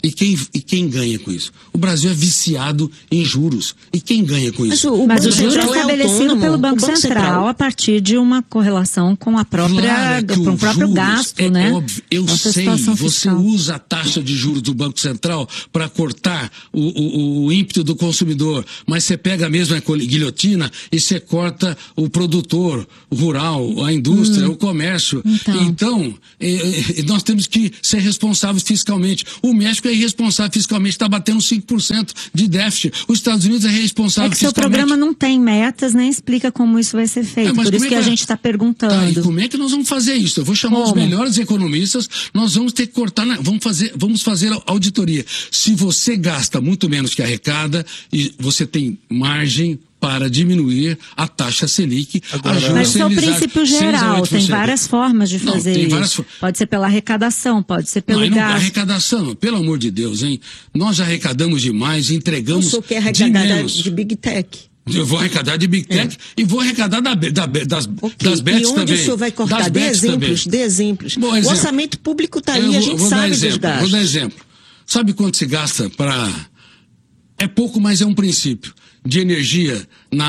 E quem ganha com isso? O Brasil é viciado em juros. E quem ganha com isso? Mas o juro é estabelecido pelo Banco Central a partir de uma correlação com a própria, com o próprio gasto, né? Óbvio, eu sei, você usa a taxa de juros do Banco Central para cortar o ímpeto do consumidor, mas você pega mesmo a guilhotina e você corta o produtor, o rural, a indústria, o comércio. Então, nós temos que ser responsáveis fiscalmente. O México é irresponsável fiscalmente, está batendo 5% de déficit. Os Estados Unidos é responsável fiscalmente. Seu programa não tem metas, nem explica como isso vai ser feito. Por isso que a gente está perguntando. Tá, e como é que nós vamos fazer isso? Eu vou chamar os melhores economistas, nós vamos ter que cortar, vamos fazer a auditoria. Se você gasta muito menos que arrecada, e você tem margem para diminuir a taxa Selic. Mas isso é o princípio geral, tem várias formas de fazer isso. Pode ser pela arrecadação, pode ser pelo gasto. Arrecadação, pelo amor de Deus, hein? Nós já arrecadamos demais, entregamos de menos. De Big Tech. Eu vou arrecadar de Big Tech e vou arrecadar das bets também. E onde o senhor vai cortar? Dê exemplos. Bom, o orçamento público está aí, a gente sabe dos gastos. Vou dar exemplo. Sabe quanto se gasta para... É pouco, mas é um princípio. De energia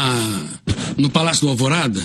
no Palácio do Alvorada,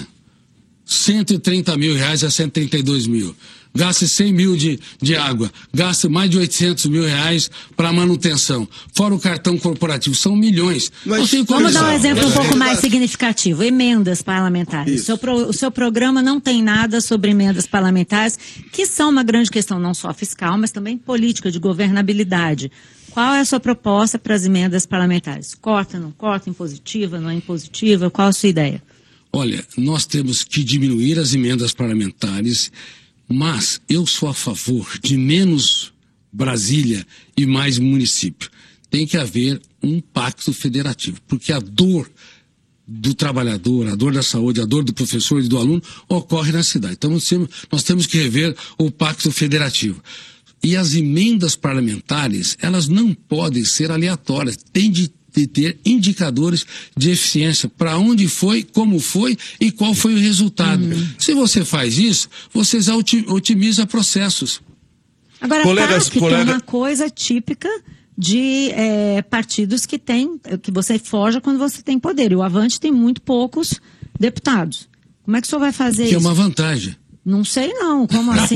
130 mil reais a 132 mil. Gaste 100 mil de água. Gaste mais de 800 mil reais para manutenção. Fora o cartão corporativo. São milhões. Vamos dar um exemplo um pouco mais significativo. Emendas parlamentares. O seu programa não tem nada sobre emendas parlamentares, que são uma grande questão não só fiscal, mas também política, de governabilidade. Qual é a sua proposta para as emendas parlamentares? Corta, não corta, impositiva, não é impositiva? Qual a sua ideia? Olha, nós temos que diminuir as emendas parlamentares, mas eu sou a favor de menos Brasília e mais município. Tem que haver um pacto federativo, porque a dor do trabalhador, a dor da saúde, a dor do professor e do aluno ocorre na cidade. Então nós temos que rever o pacto federativo. E as emendas parlamentares, elas não podem ser aleatórias. Tem de ter indicadores de eficiência. Para onde foi, como foi e qual foi o resultado. Se você faz isso, você otimiza processos. Agora, PAC tem uma coisa típica de partidos que você forja quando você tem poder. E o Avante tem muito poucos deputados. Como é que o senhor vai fazer isso? Que é uma vantagem. Não sei não, como assim?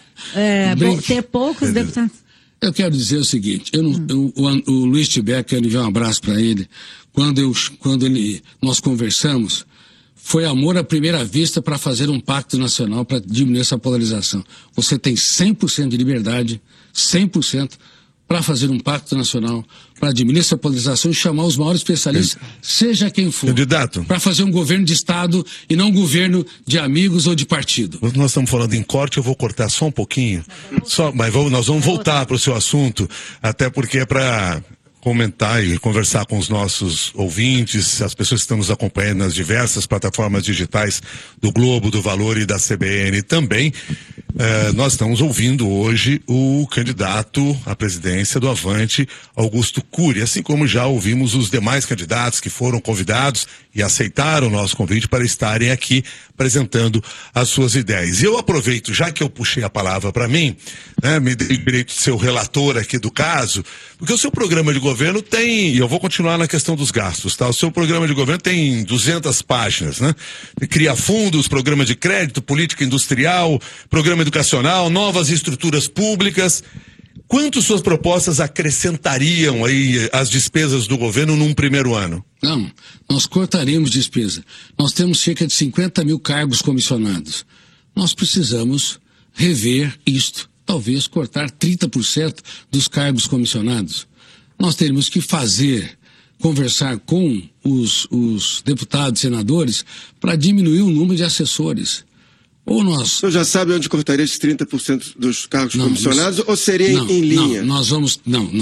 Ter poucos deputados. Eu quero dizer o seguinte, o Luiz Tibé, quero enviar um abraço para ele, quando nós conversamos, foi amor à primeira vista para fazer um pacto nacional para diminuir essa polarização. Você tem 100% de liberdade, 100%, para fazer um pacto nacional, para diminuir essa polarização e chamar os maiores especialistas, seja quem for, para fazer um governo de Estado e não um governo de amigos ou de partido. Nós estamos falando em corte, eu vou cortar só um pouquinho, mas nós vamos voltar para o seu assunto, até porque é para comentar e conversar com os nossos ouvintes, as pessoas que estão nos acompanhando nas diversas plataformas digitais do Globo, do Valor e da CBN também. Nós estamos ouvindo hoje o candidato à presidência do Avante, Augusto Cury, assim como já ouvimos os demais candidatos que foram convidados e aceitaram o nosso convite para estarem aqui apresentando as suas ideias. E eu aproveito, já que eu puxei a palavra para mim, me dei o direito de ser o relator aqui do caso, porque o seu programa de governo tem, e eu vou continuar na questão dos gastos, tá? O seu programa de governo tem 200 páginas, né? Cria fundos, programa de crédito, política industrial, programa educacional, novas estruturas públicas. Quanto suas propostas acrescentariam aí as despesas do governo num primeiro ano? Não, nós cortaremos despesa. Nós temos cerca de 50 mil cargos comissionados. Nós precisamos rever isto. Talvez cortar 30% dos cargos comissionados. Nós teremos que conversar com os deputados e senadores para diminuir o número de assessores. Ou nós... O senhor já sabe onde cortaria esses 30% dos cargos comissionados ou seria em linha? Nós vamos...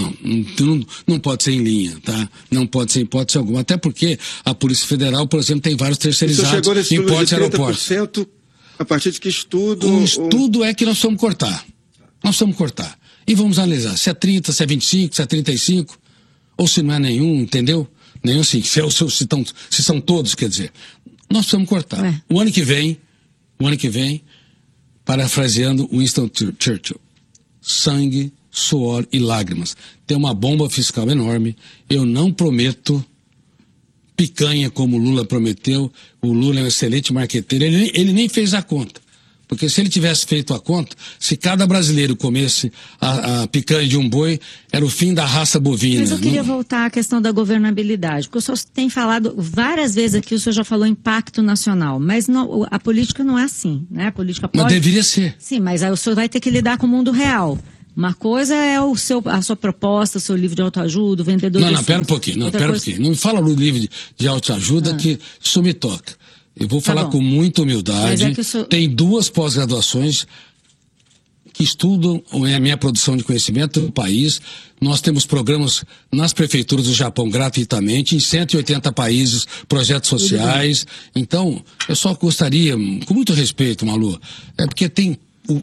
Não pode ser em linha, tá? Não pode ser em hipótese alguma. Até porque a Polícia Federal, por exemplo, tem vários terceirizados em portos e aeroportos. 30% a partir de que estudo? O estudo é que nós vamos cortar. Nós vamos cortar. E vamos analisar se é 30, se é 25, se é 35, ou se não é nenhum, entendeu? Nenhum sim. Se são todos, quer dizer. Nós precisamos cortar. O ano que vem, parafraseando Winston Churchill, sangue suor e lágrimas. Tem uma bomba fiscal enorme. Eu não prometo picanha como o Lula prometeu. O Lula é um excelente marqueteiro. Ele nem fez a conta. Porque se ele tivesse feito a conta, se cada brasileiro comesse a picanha de um boi, era o fim da raça bovina. Mas eu queria voltar à questão da governabilidade, porque o senhor tem falado várias vezes aqui, o senhor já falou impacto nacional, mas não, a política não é assim, né? A política pode... Mas deveria ser. Sim, mas aí o senhor vai ter que lidar com o mundo real. Uma coisa é a sua proposta, o seu livro de autoajuda, o vendedor... Não, pera um pouquinho, não me fala no livro de autoajuda que isso me toca. Eu vou falar com muita humildade. Tem 2 pós-graduações que estudam a minha produção de conhecimento no país. Nós temos programas nas prefeituras do Japão gratuitamente, em 180 países, projetos sociais. Então, eu só gostaria, com muito respeito, Malu, porque tem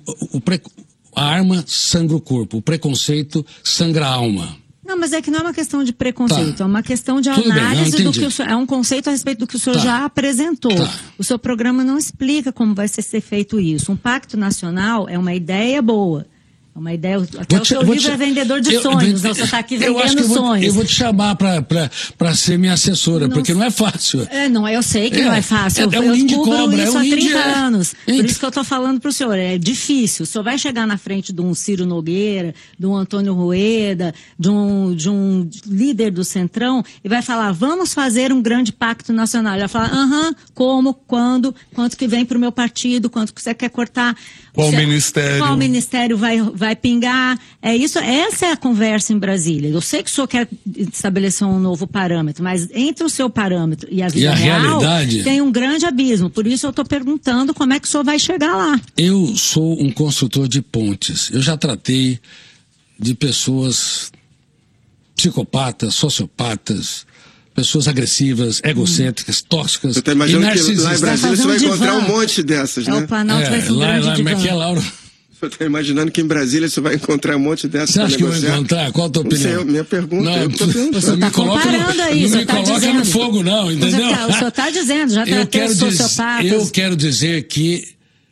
a arma sangra o corpo, o preconceito sangra a alma. Não, mas é que não é uma questão de preconceito, é uma questão de análise do que o senhor, é um conceito a respeito do que o senhor já apresentou. O seu programa não explica como vai ser feito isso. Um pacto nacional é uma ideia boa. É uma ideia. Até o seu livro é vendedor de sonhos, você está aqui vendendo sonhos. Eu vou te chamar para ser minha assessora, porque não é fácil. Não, eu sei que não é fácil. É um índio de cobra, isso há 30 anos. Por isso que eu estou falando para o senhor. É difícil. O senhor vai chegar na frente de um Ciro Nogueira, de um Antônio Rueda, de um líder do Centrão, e vai falar, vamos fazer um grande pacto nacional. Ele vai falar, como, quando, quanto que vem para o meu partido, quanto que você quer cortar. Qual ministério vai pingar? É isso, essa é a conversa em Brasília. Eu sei que o senhor quer estabelecer um novo parâmetro, mas entre o seu parâmetro e a vida real, realidade, tem um grande abismo. Por isso eu estou perguntando como é que o senhor vai chegar lá. Eu sou um construtor de pontes. Eu já tratei de pessoas psicopatas, sociopatas, pessoas agressivas, egocêntricas, tóxicas. Você está imaginando que lá em Brasília você vai encontrar um monte dessas, né? O Planalto vai ser um grande divã. Como é que é, Laura? Você está imaginando que em Brasília você vai encontrar um monte dessas? Você acha que eu vou encontrar? Qual a tua opinião? Não sei, minha pergunta. Você está comparando aí, não me coloca no fogo, não, entendeu? O senhor está dizendo, já tem sociopatas. Eu quero dizer que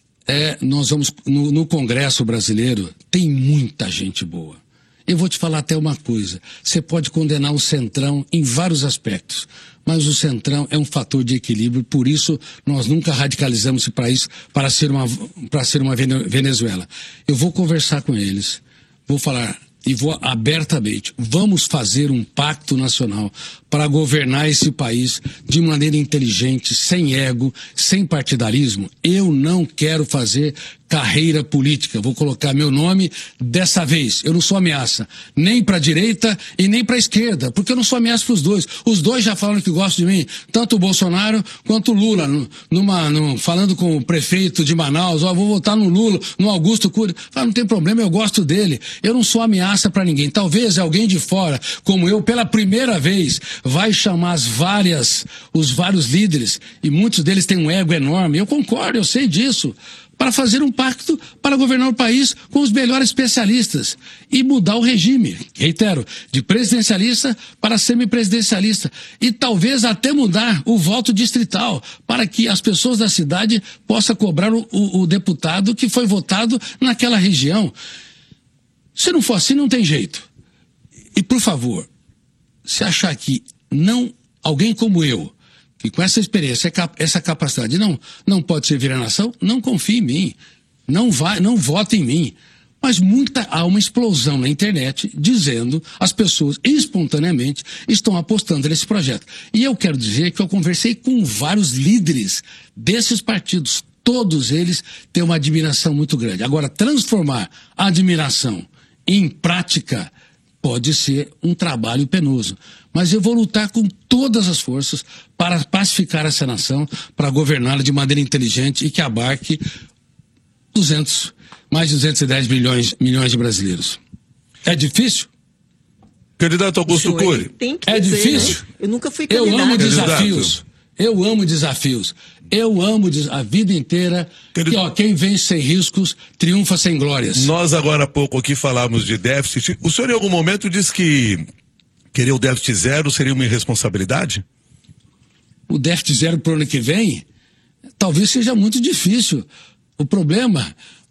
nós vamos, no Congresso brasileiro, tem muita gente boa. Eu vou te falar até uma coisa. Você pode condenar o Centrão em vários aspectos, mas o Centrão é um fator de equilíbrio, por isso nós nunca radicalizamos esse país para ser uma Venezuela. Eu vou conversar com eles, vou falar e vou abertamente, vamos fazer um pacto nacional para governar esse país de maneira inteligente, sem ego, sem partidarismo. Eu não quero fazer carreira política, vou colocar meu nome dessa vez. Eu não sou ameaça, nem para a direita e nem para a esquerda, porque eu não sou ameaça para os dois. Os dois já falaram que gostam de mim, tanto o Bolsonaro quanto o Lula, falando com o prefeito de Manaus, vou votar no Lula, no Augusto Cury. Não tem problema, eu gosto dele. Eu não sou ameaça para ninguém. Talvez alguém de fora, como eu, pela primeira vez, vai chamar os vários líderes, e muitos deles têm um ego enorme. Eu concordo, eu sei disso. Para fazer um pacto para governar o país com os melhores especialistas e mudar o regime, reitero, de presidencialista para semipresidencialista, e talvez até mudar o voto distrital para que as pessoas da cidade possam cobrar o deputado que foi votado naquela região. Se não for assim, não tem jeito. E, por favor, se achar que alguém como eu, que com essa experiência, essa capacidade não pode servir a nação, não confie em mim, não vote em mim. Mas há uma explosão na internet dizendo as pessoas espontaneamente estão apostando nesse projeto. E eu quero dizer que eu conversei com vários líderes desses partidos, todos eles têm uma admiração muito grande. Agora, transformar a admiração em prática pode ser um trabalho penoso, mas eu vou lutar com todas as forças para pacificar essa nação, para governá-la de maneira inteligente e que abarque mais de 210 milhões de brasileiros. É difícil? Candidato Augusto Cury. É difícil? Né? Eu nunca fui candidato. Eu amo desafios. Eu amo a vida inteira. Que quem vence sem riscos triunfa sem glórias. Nós agora há pouco aqui falamos de déficit. O senhor em algum momento disse que querer o déficit zero seria uma irresponsabilidade? O déficit zero para o ano que vem talvez seja muito difícil. O problema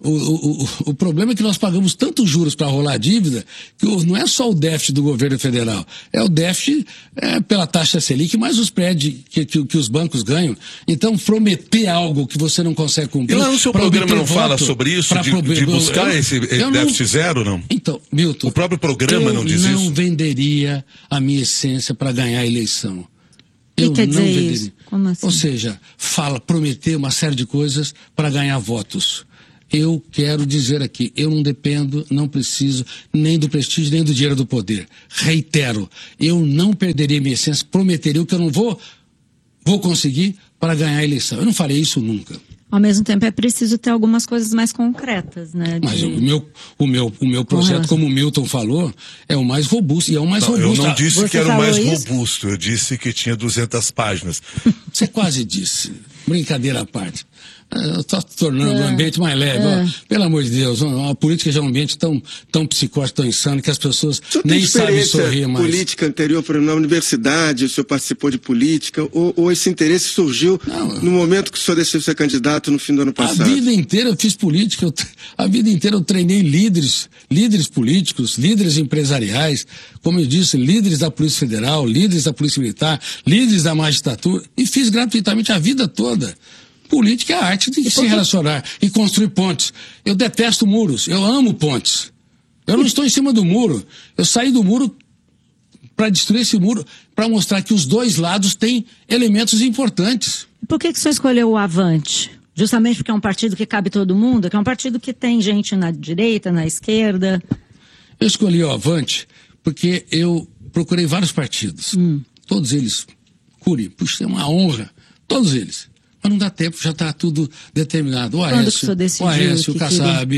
é que nós pagamos tantos juros para rolar a dívida que não é só o déficit do governo federal, é o déficit pela taxa Selic, mais os prédios que os bancos ganham. Então, prometer algo que você não consegue cumprir... E lá no seu programa não fala sobre isso, de buscar esse déficit zero, não? Então, Milton... O próprio programa não diz isso? Eu não venderia a minha essência para ganhar a eleição. O que quer dizer isso? Como assim? Ou seja, prometer uma série de coisas para ganhar votos. Eu quero dizer aqui, eu não dependo, não preciso nem do prestígio, nem do dinheiro do poder. Reitero, eu não perderia minha essência, prometeria o que eu não vou conseguir para ganhar a eleição. Eu não farei isso nunca. Ao mesmo tempo é preciso ter algumas coisas mais concretas, né? Mas o meu projeto, como o Milton falou, é o mais robusto, e é o mais robusto. Eu não disse que era o mais robusto, eu disse que tinha 200 páginas. Você quase disse, brincadeira à parte. Está se tornando um ambiente mais leve. Pelo amor de Deus, a política já é um ambiente tão psicótico, tão insano, que as pessoas nem sabem sorrir mais. Política anterior, por exemplo, na universidade, o senhor participou de política, ou esse interesse surgiu no momento que o senhor decidiu ser candidato no fim do ano passado? A vida inteira eu fiz política, a vida inteira eu treinei líderes políticos, líderes empresariais, como eu disse, líderes da Polícia Federal, líderes da Polícia Militar, líderes da magistratura, e fiz gratuitamente a vida toda. Política é a arte de se relacionar e construir pontes. Eu detesto muros, eu amo pontes. Eu não estou em cima do muro. Eu saí do muro para destruir esse muro, para mostrar que os dois lados têm elementos importantes. Por que o senhor escolheu o Avante? Justamente porque é um partido que cabe todo mundo? Que é um partido que tem gente na direita, na esquerda? Eu escolhi o Avante porque eu procurei vários partidos. Todos eles. Puxa, é uma honra. Todos eles. Mas não dá tempo, já está tudo determinado. O Aécio, o Kassab,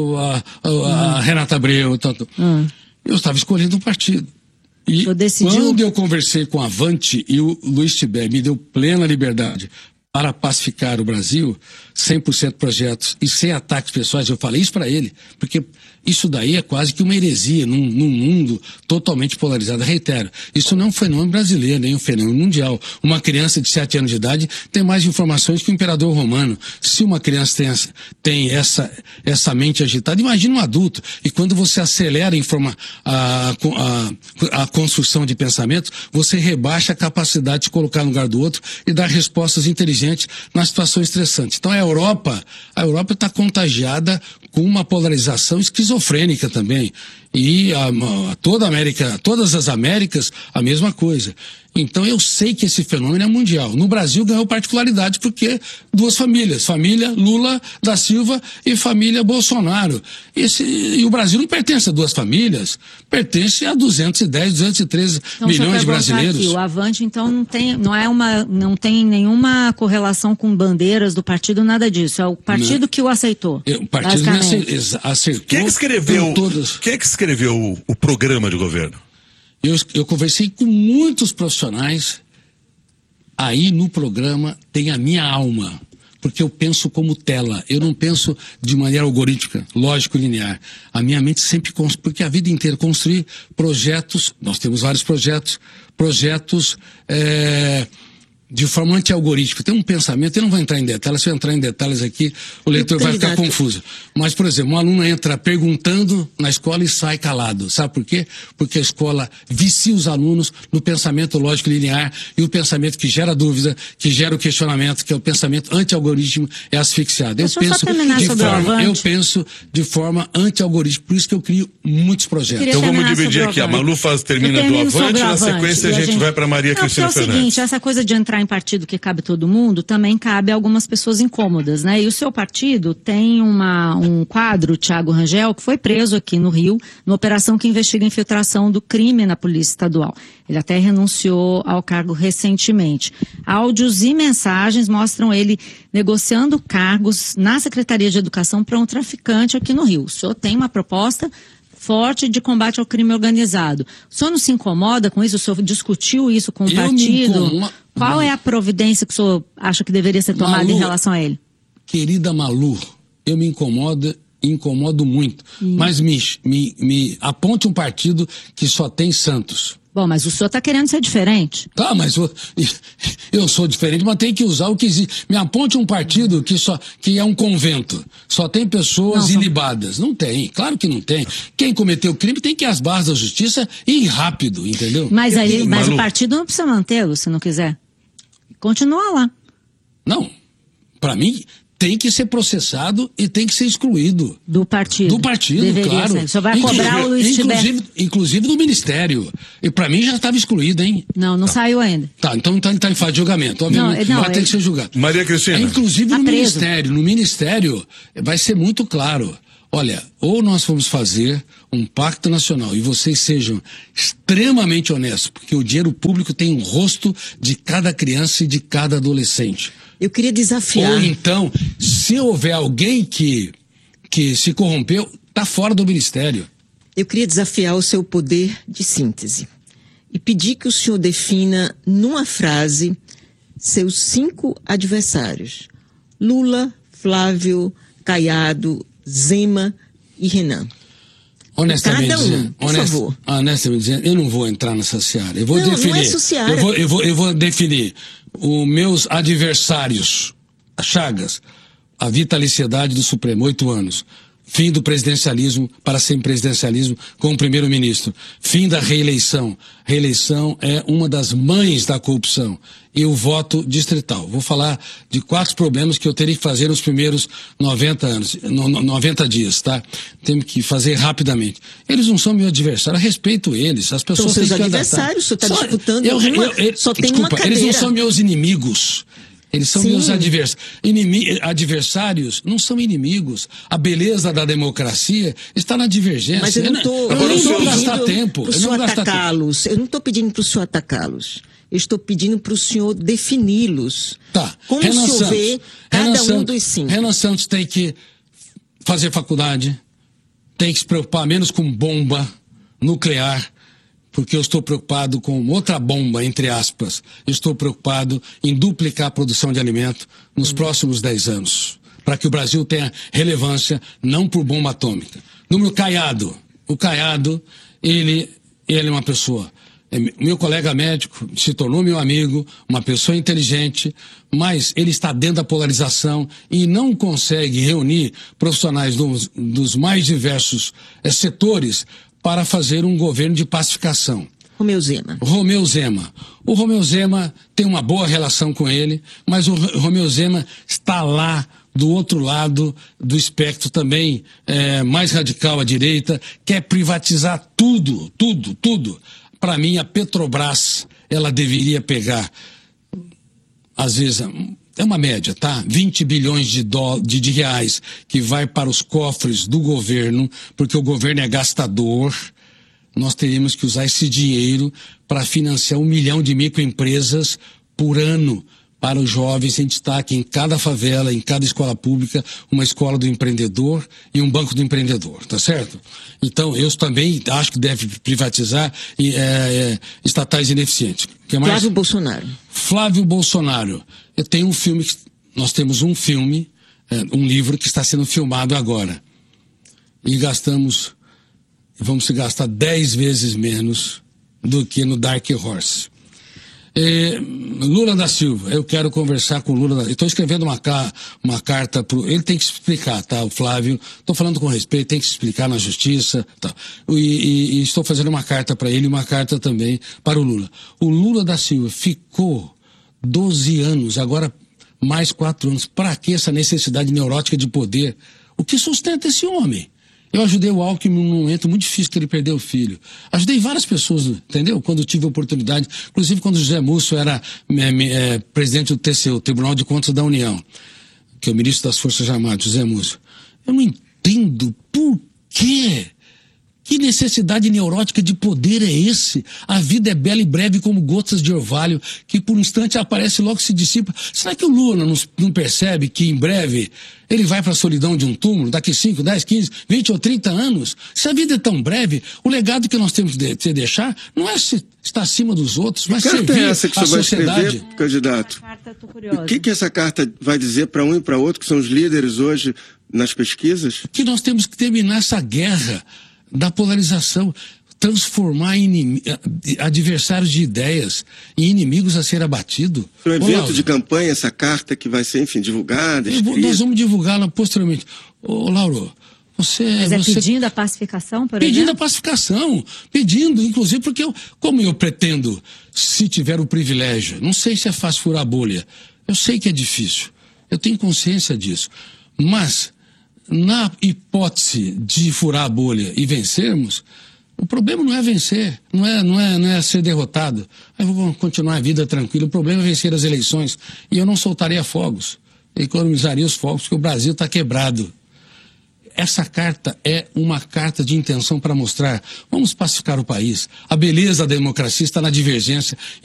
a Renata Abreu. Eu estava escolhendo um partido. E quando eu conversei com a Avante e o Luiz Tibé me deu plena liberdade para pacificar o Brasil, 100% projetos e sem ataques pessoais, eu falei isso para ele, porque isso daí é quase que uma heresia num mundo totalmente polarizado. Reitero, isso não é um fenômeno brasileiro, nem um fenômeno mundial. Uma criança de 7 anos de idade tem mais informações que o imperador romano. Se uma criança tem essa mente agitada, imagina um adulto. E quando você acelera a construção de pensamentos, você rebaixa a capacidade de se colocar no lugar do outro e dar respostas inteligentes na situação estressante. Então a Europa está contagiada com uma polarização esquizofrênica também. E todas as Américas, a mesma coisa. Então eu sei que esse fenômeno é mundial. No Brasil ganhou particularidade porque duas famílias, família Lula da Silva e família Bolsonaro. E o Brasil não pertence a duas famílias, pertence a 210, 213 milhões de brasileiros. Aqui, o Avante, então, não tem nenhuma correlação com bandeiras do partido, nada disso. É o partido que o aceitou. O partido aceitou. Quem é que escreveu o programa de governo? Eu conversei com muitos profissionais. Aí no programa tem a minha alma, porque eu penso como tela, eu não penso de maneira algorítmica, lógico, linear. A minha mente sempre porque a vida inteira construir projetos, nós temos vários projetos de forma anti-algorítmica. Tem um pensamento, eu não vou entrar em detalhes, se eu entrar em detalhes aqui, o leitor vai ficar confuso. Mas, por exemplo, um aluno entra perguntando na escola e sai calado. Sabe por quê? Porque a escola vicia os alunos no pensamento lógico linear, e o pensamento que gera dúvida, que gera o questionamento, que é o pensamento anti-algoritmo, é asfixiado. Eu penso de forma anti-algoritmo, por isso que eu crio muitos projetos. Então vamos dividir aqui. A Malu termina do Avante, na sequência a gente vai para Maria Cristina Fernandes. É o seguinte, essa coisa de entrar em partido que cabe todo mundo, também cabe a algumas pessoas incômodas, né? E o seu partido tem um quadro, Thiago Rangel, que foi preso aqui no Rio, numa operação que investiga a infiltração do crime na Polícia Estadual. Ele até renunciou ao cargo recentemente. Áudios e mensagens mostram ele negociando cargos na Secretaria de Educação para um traficante aqui no Rio. O senhor tem uma proposta forte de combate ao crime organizado. O senhor não se incomoda com isso? O senhor discutiu isso com o partido? Qual é a providência que o senhor acha que deveria ser tomada em relação a ele? Querida Malu, eu me incomodo muito. Mas me aponte um partido que só tem santos. Bom, mas o senhor está querendo ser diferente. Tá, mas eu sou diferente, mas tem que usar o que existe. Me aponte um partido que é um convento. Só tem pessoas ilibadas. Não tem, claro que não tem. Quem cometeu crime tem que ir às barras da justiça e ir rápido, entendeu? Mas o partido não precisa mantê-lo, se não quiser. Continua lá. Não, para mim tem que ser processado e tem que ser excluído. Do partido. Do partido, deveria claro. Ser. O senhor vai cobrar o Luiz Tiber. Inclusive do Ministério. E para mim já estava excluído, hein? Não saiu ainda. Tá, então tá em fase de julgamento. Obviamente, vai ter que ser julgado. Maria Cristina. Inclusive no Ministério. No Ministério vai ser muito claro. Olha, ou nós vamos fazer um pacto nacional e vocês sejam extremamente honestos, porque o dinheiro público tem um rosto de cada criança e de cada adolescente. Eu queria desafiar. Ou então, se houver alguém que se corrompeu, está fora do ministério. Eu queria desafiar o seu poder de síntese e pedir que o senhor defina numa frase seus 5 adversários: Lula, Flávio, Caiado, Zema e Renan. Honestamente Cada um, por favor. Honestamente dizendo, eu não vou entrar nessa seara. Eu vou definir. Não é essa seara. Eu vou definir os meus adversários. Chagas, a vitaliciedade do Supremo, 8 anos. Fim do presidencialismo para semipresidencialismo com o primeiro-ministro. Fim da reeleição. Reeleição é uma das mães da corrupção. E o voto distrital. Vou falar de 4 problemas que eu teria que fazer nos primeiros 90 dias, tá? Temos que fazer rapidamente. Eles não são meu adversário, eu respeito eles. As pessoas são seus adversários, o senhor está disputando só tem desculpa, uma cadeira. Eles não são meus inimigos. Eles são meus adversários. Adversários não são inimigos. A beleza da democracia está na divergência. Mas eu não estou gastar tempo. Eu não estou pedindo para o senhor atacá-los. Eu estou pedindo para o senhor defini-los. Tá. Como o senhor vê cada um dos 5? Renan Santos tem que fazer faculdade, tem que se preocupar menos com bomba nuclear, porque eu estou preocupado com outra bomba, entre aspas. Eu estou preocupado em duplicar a produção de alimento nos próximos 10 anos, para que o Brasil tenha relevância, não por bomba atômica. Número Caiado. O Caiado, ele é uma pessoa, meu colega médico, se tornou meu amigo, uma pessoa inteligente, mas ele está dentro da polarização e não consegue reunir profissionais dos mais diversos setores para fazer um governo de pacificação. Romeu Zema. O Romeu Zema tem uma boa relação com ele, mas o Romeu Zema está lá do outro lado do espectro também, mais radical à direita, quer privatizar tudo. Para mim, a Petrobras, ela deveria pegar, às vezes, é uma média, tá? 20 bilhões de reais que vai para os cofres do governo, porque o governo é gastador. Nós teríamos que usar esse dinheiro para financiar 1 milhão de microempresas por ano para os jovens em destaque em cada favela, em cada escola pública, uma escola do empreendedor e um banco do empreendedor, tá certo? Então, eu também acho que deve privatizar estatais ineficientes. Que mais? Flávio Bolsonaro. Nós temos um filme, um livro que está sendo filmado agora. E vamos se gastar 10 vezes menos do que no Dark Horse. Lula da Silva, eu quero conversar com o Lula da Silva. Estou escrevendo uma carta ele tem que se explicar, tá? O Flávio, estou falando com respeito, tem que se explicar na justiça, tá? E estou fazendo uma carta para ele e uma carta também para o Lula. O Lula da Silva ficou 12 anos, agora mais 4 anos. Para que essa necessidade neurótica de poder? O que sustenta esse homem? Eu ajudei o Alckmin num momento muito difícil que ele perdeu o filho. Ajudei várias pessoas, entendeu? Quando tive a oportunidade, inclusive quando o José Múcio era presidente do TCU, Tribunal de Contas da União, que é o ministro das Forças Armadas, José Múcio. Eu não entendo por quê. Que necessidade neurótica de poder é esse? A vida é bela e breve como gotas de orvalho, que por um instante aparece e logo se dissipa. Será que o Lula não percebe que em breve ele vai para a solidão de um túmulo, daqui 5, 10, 15, 20 ou 30 anos? Se a vida é tão breve, o legado que nós temos que deixar não é estar acima dos outros, mas servir essa que a sociedade. Vai escrever, candidato? O que essa carta vai dizer para um e para outro, que são os líderes hoje nas pesquisas? Que nós temos que terminar essa guerra da polarização. transformar adversários de ideias em inimigos a ser abatidos. Foi um evento de campanha, essa carta que vai ser, enfim, divulgada, nós vamos divulgá-la posteriormente. Ô, Lauro, você pedindo a pacificação, por pedindo exemplo? a pacificação, pedindo, inclusive, porque como eu pretendo, se tiver o privilégio, não sei se é fácil furar a bolha, eu sei que é difícil, eu tenho consciência disso, mas na hipótese de furar a bolha e vencermos, o problema não é vencer, não é ser derrotado. Aí vamos continuar a vida tranquila. O problema é vencer as eleições. E eu não soltaria fogos, economizaria os fogos, porque o Brasil está quebrado. Essa carta é uma carta de intenção para mostrar, vamos pacificar o país. A beleza da democracia está na divergência.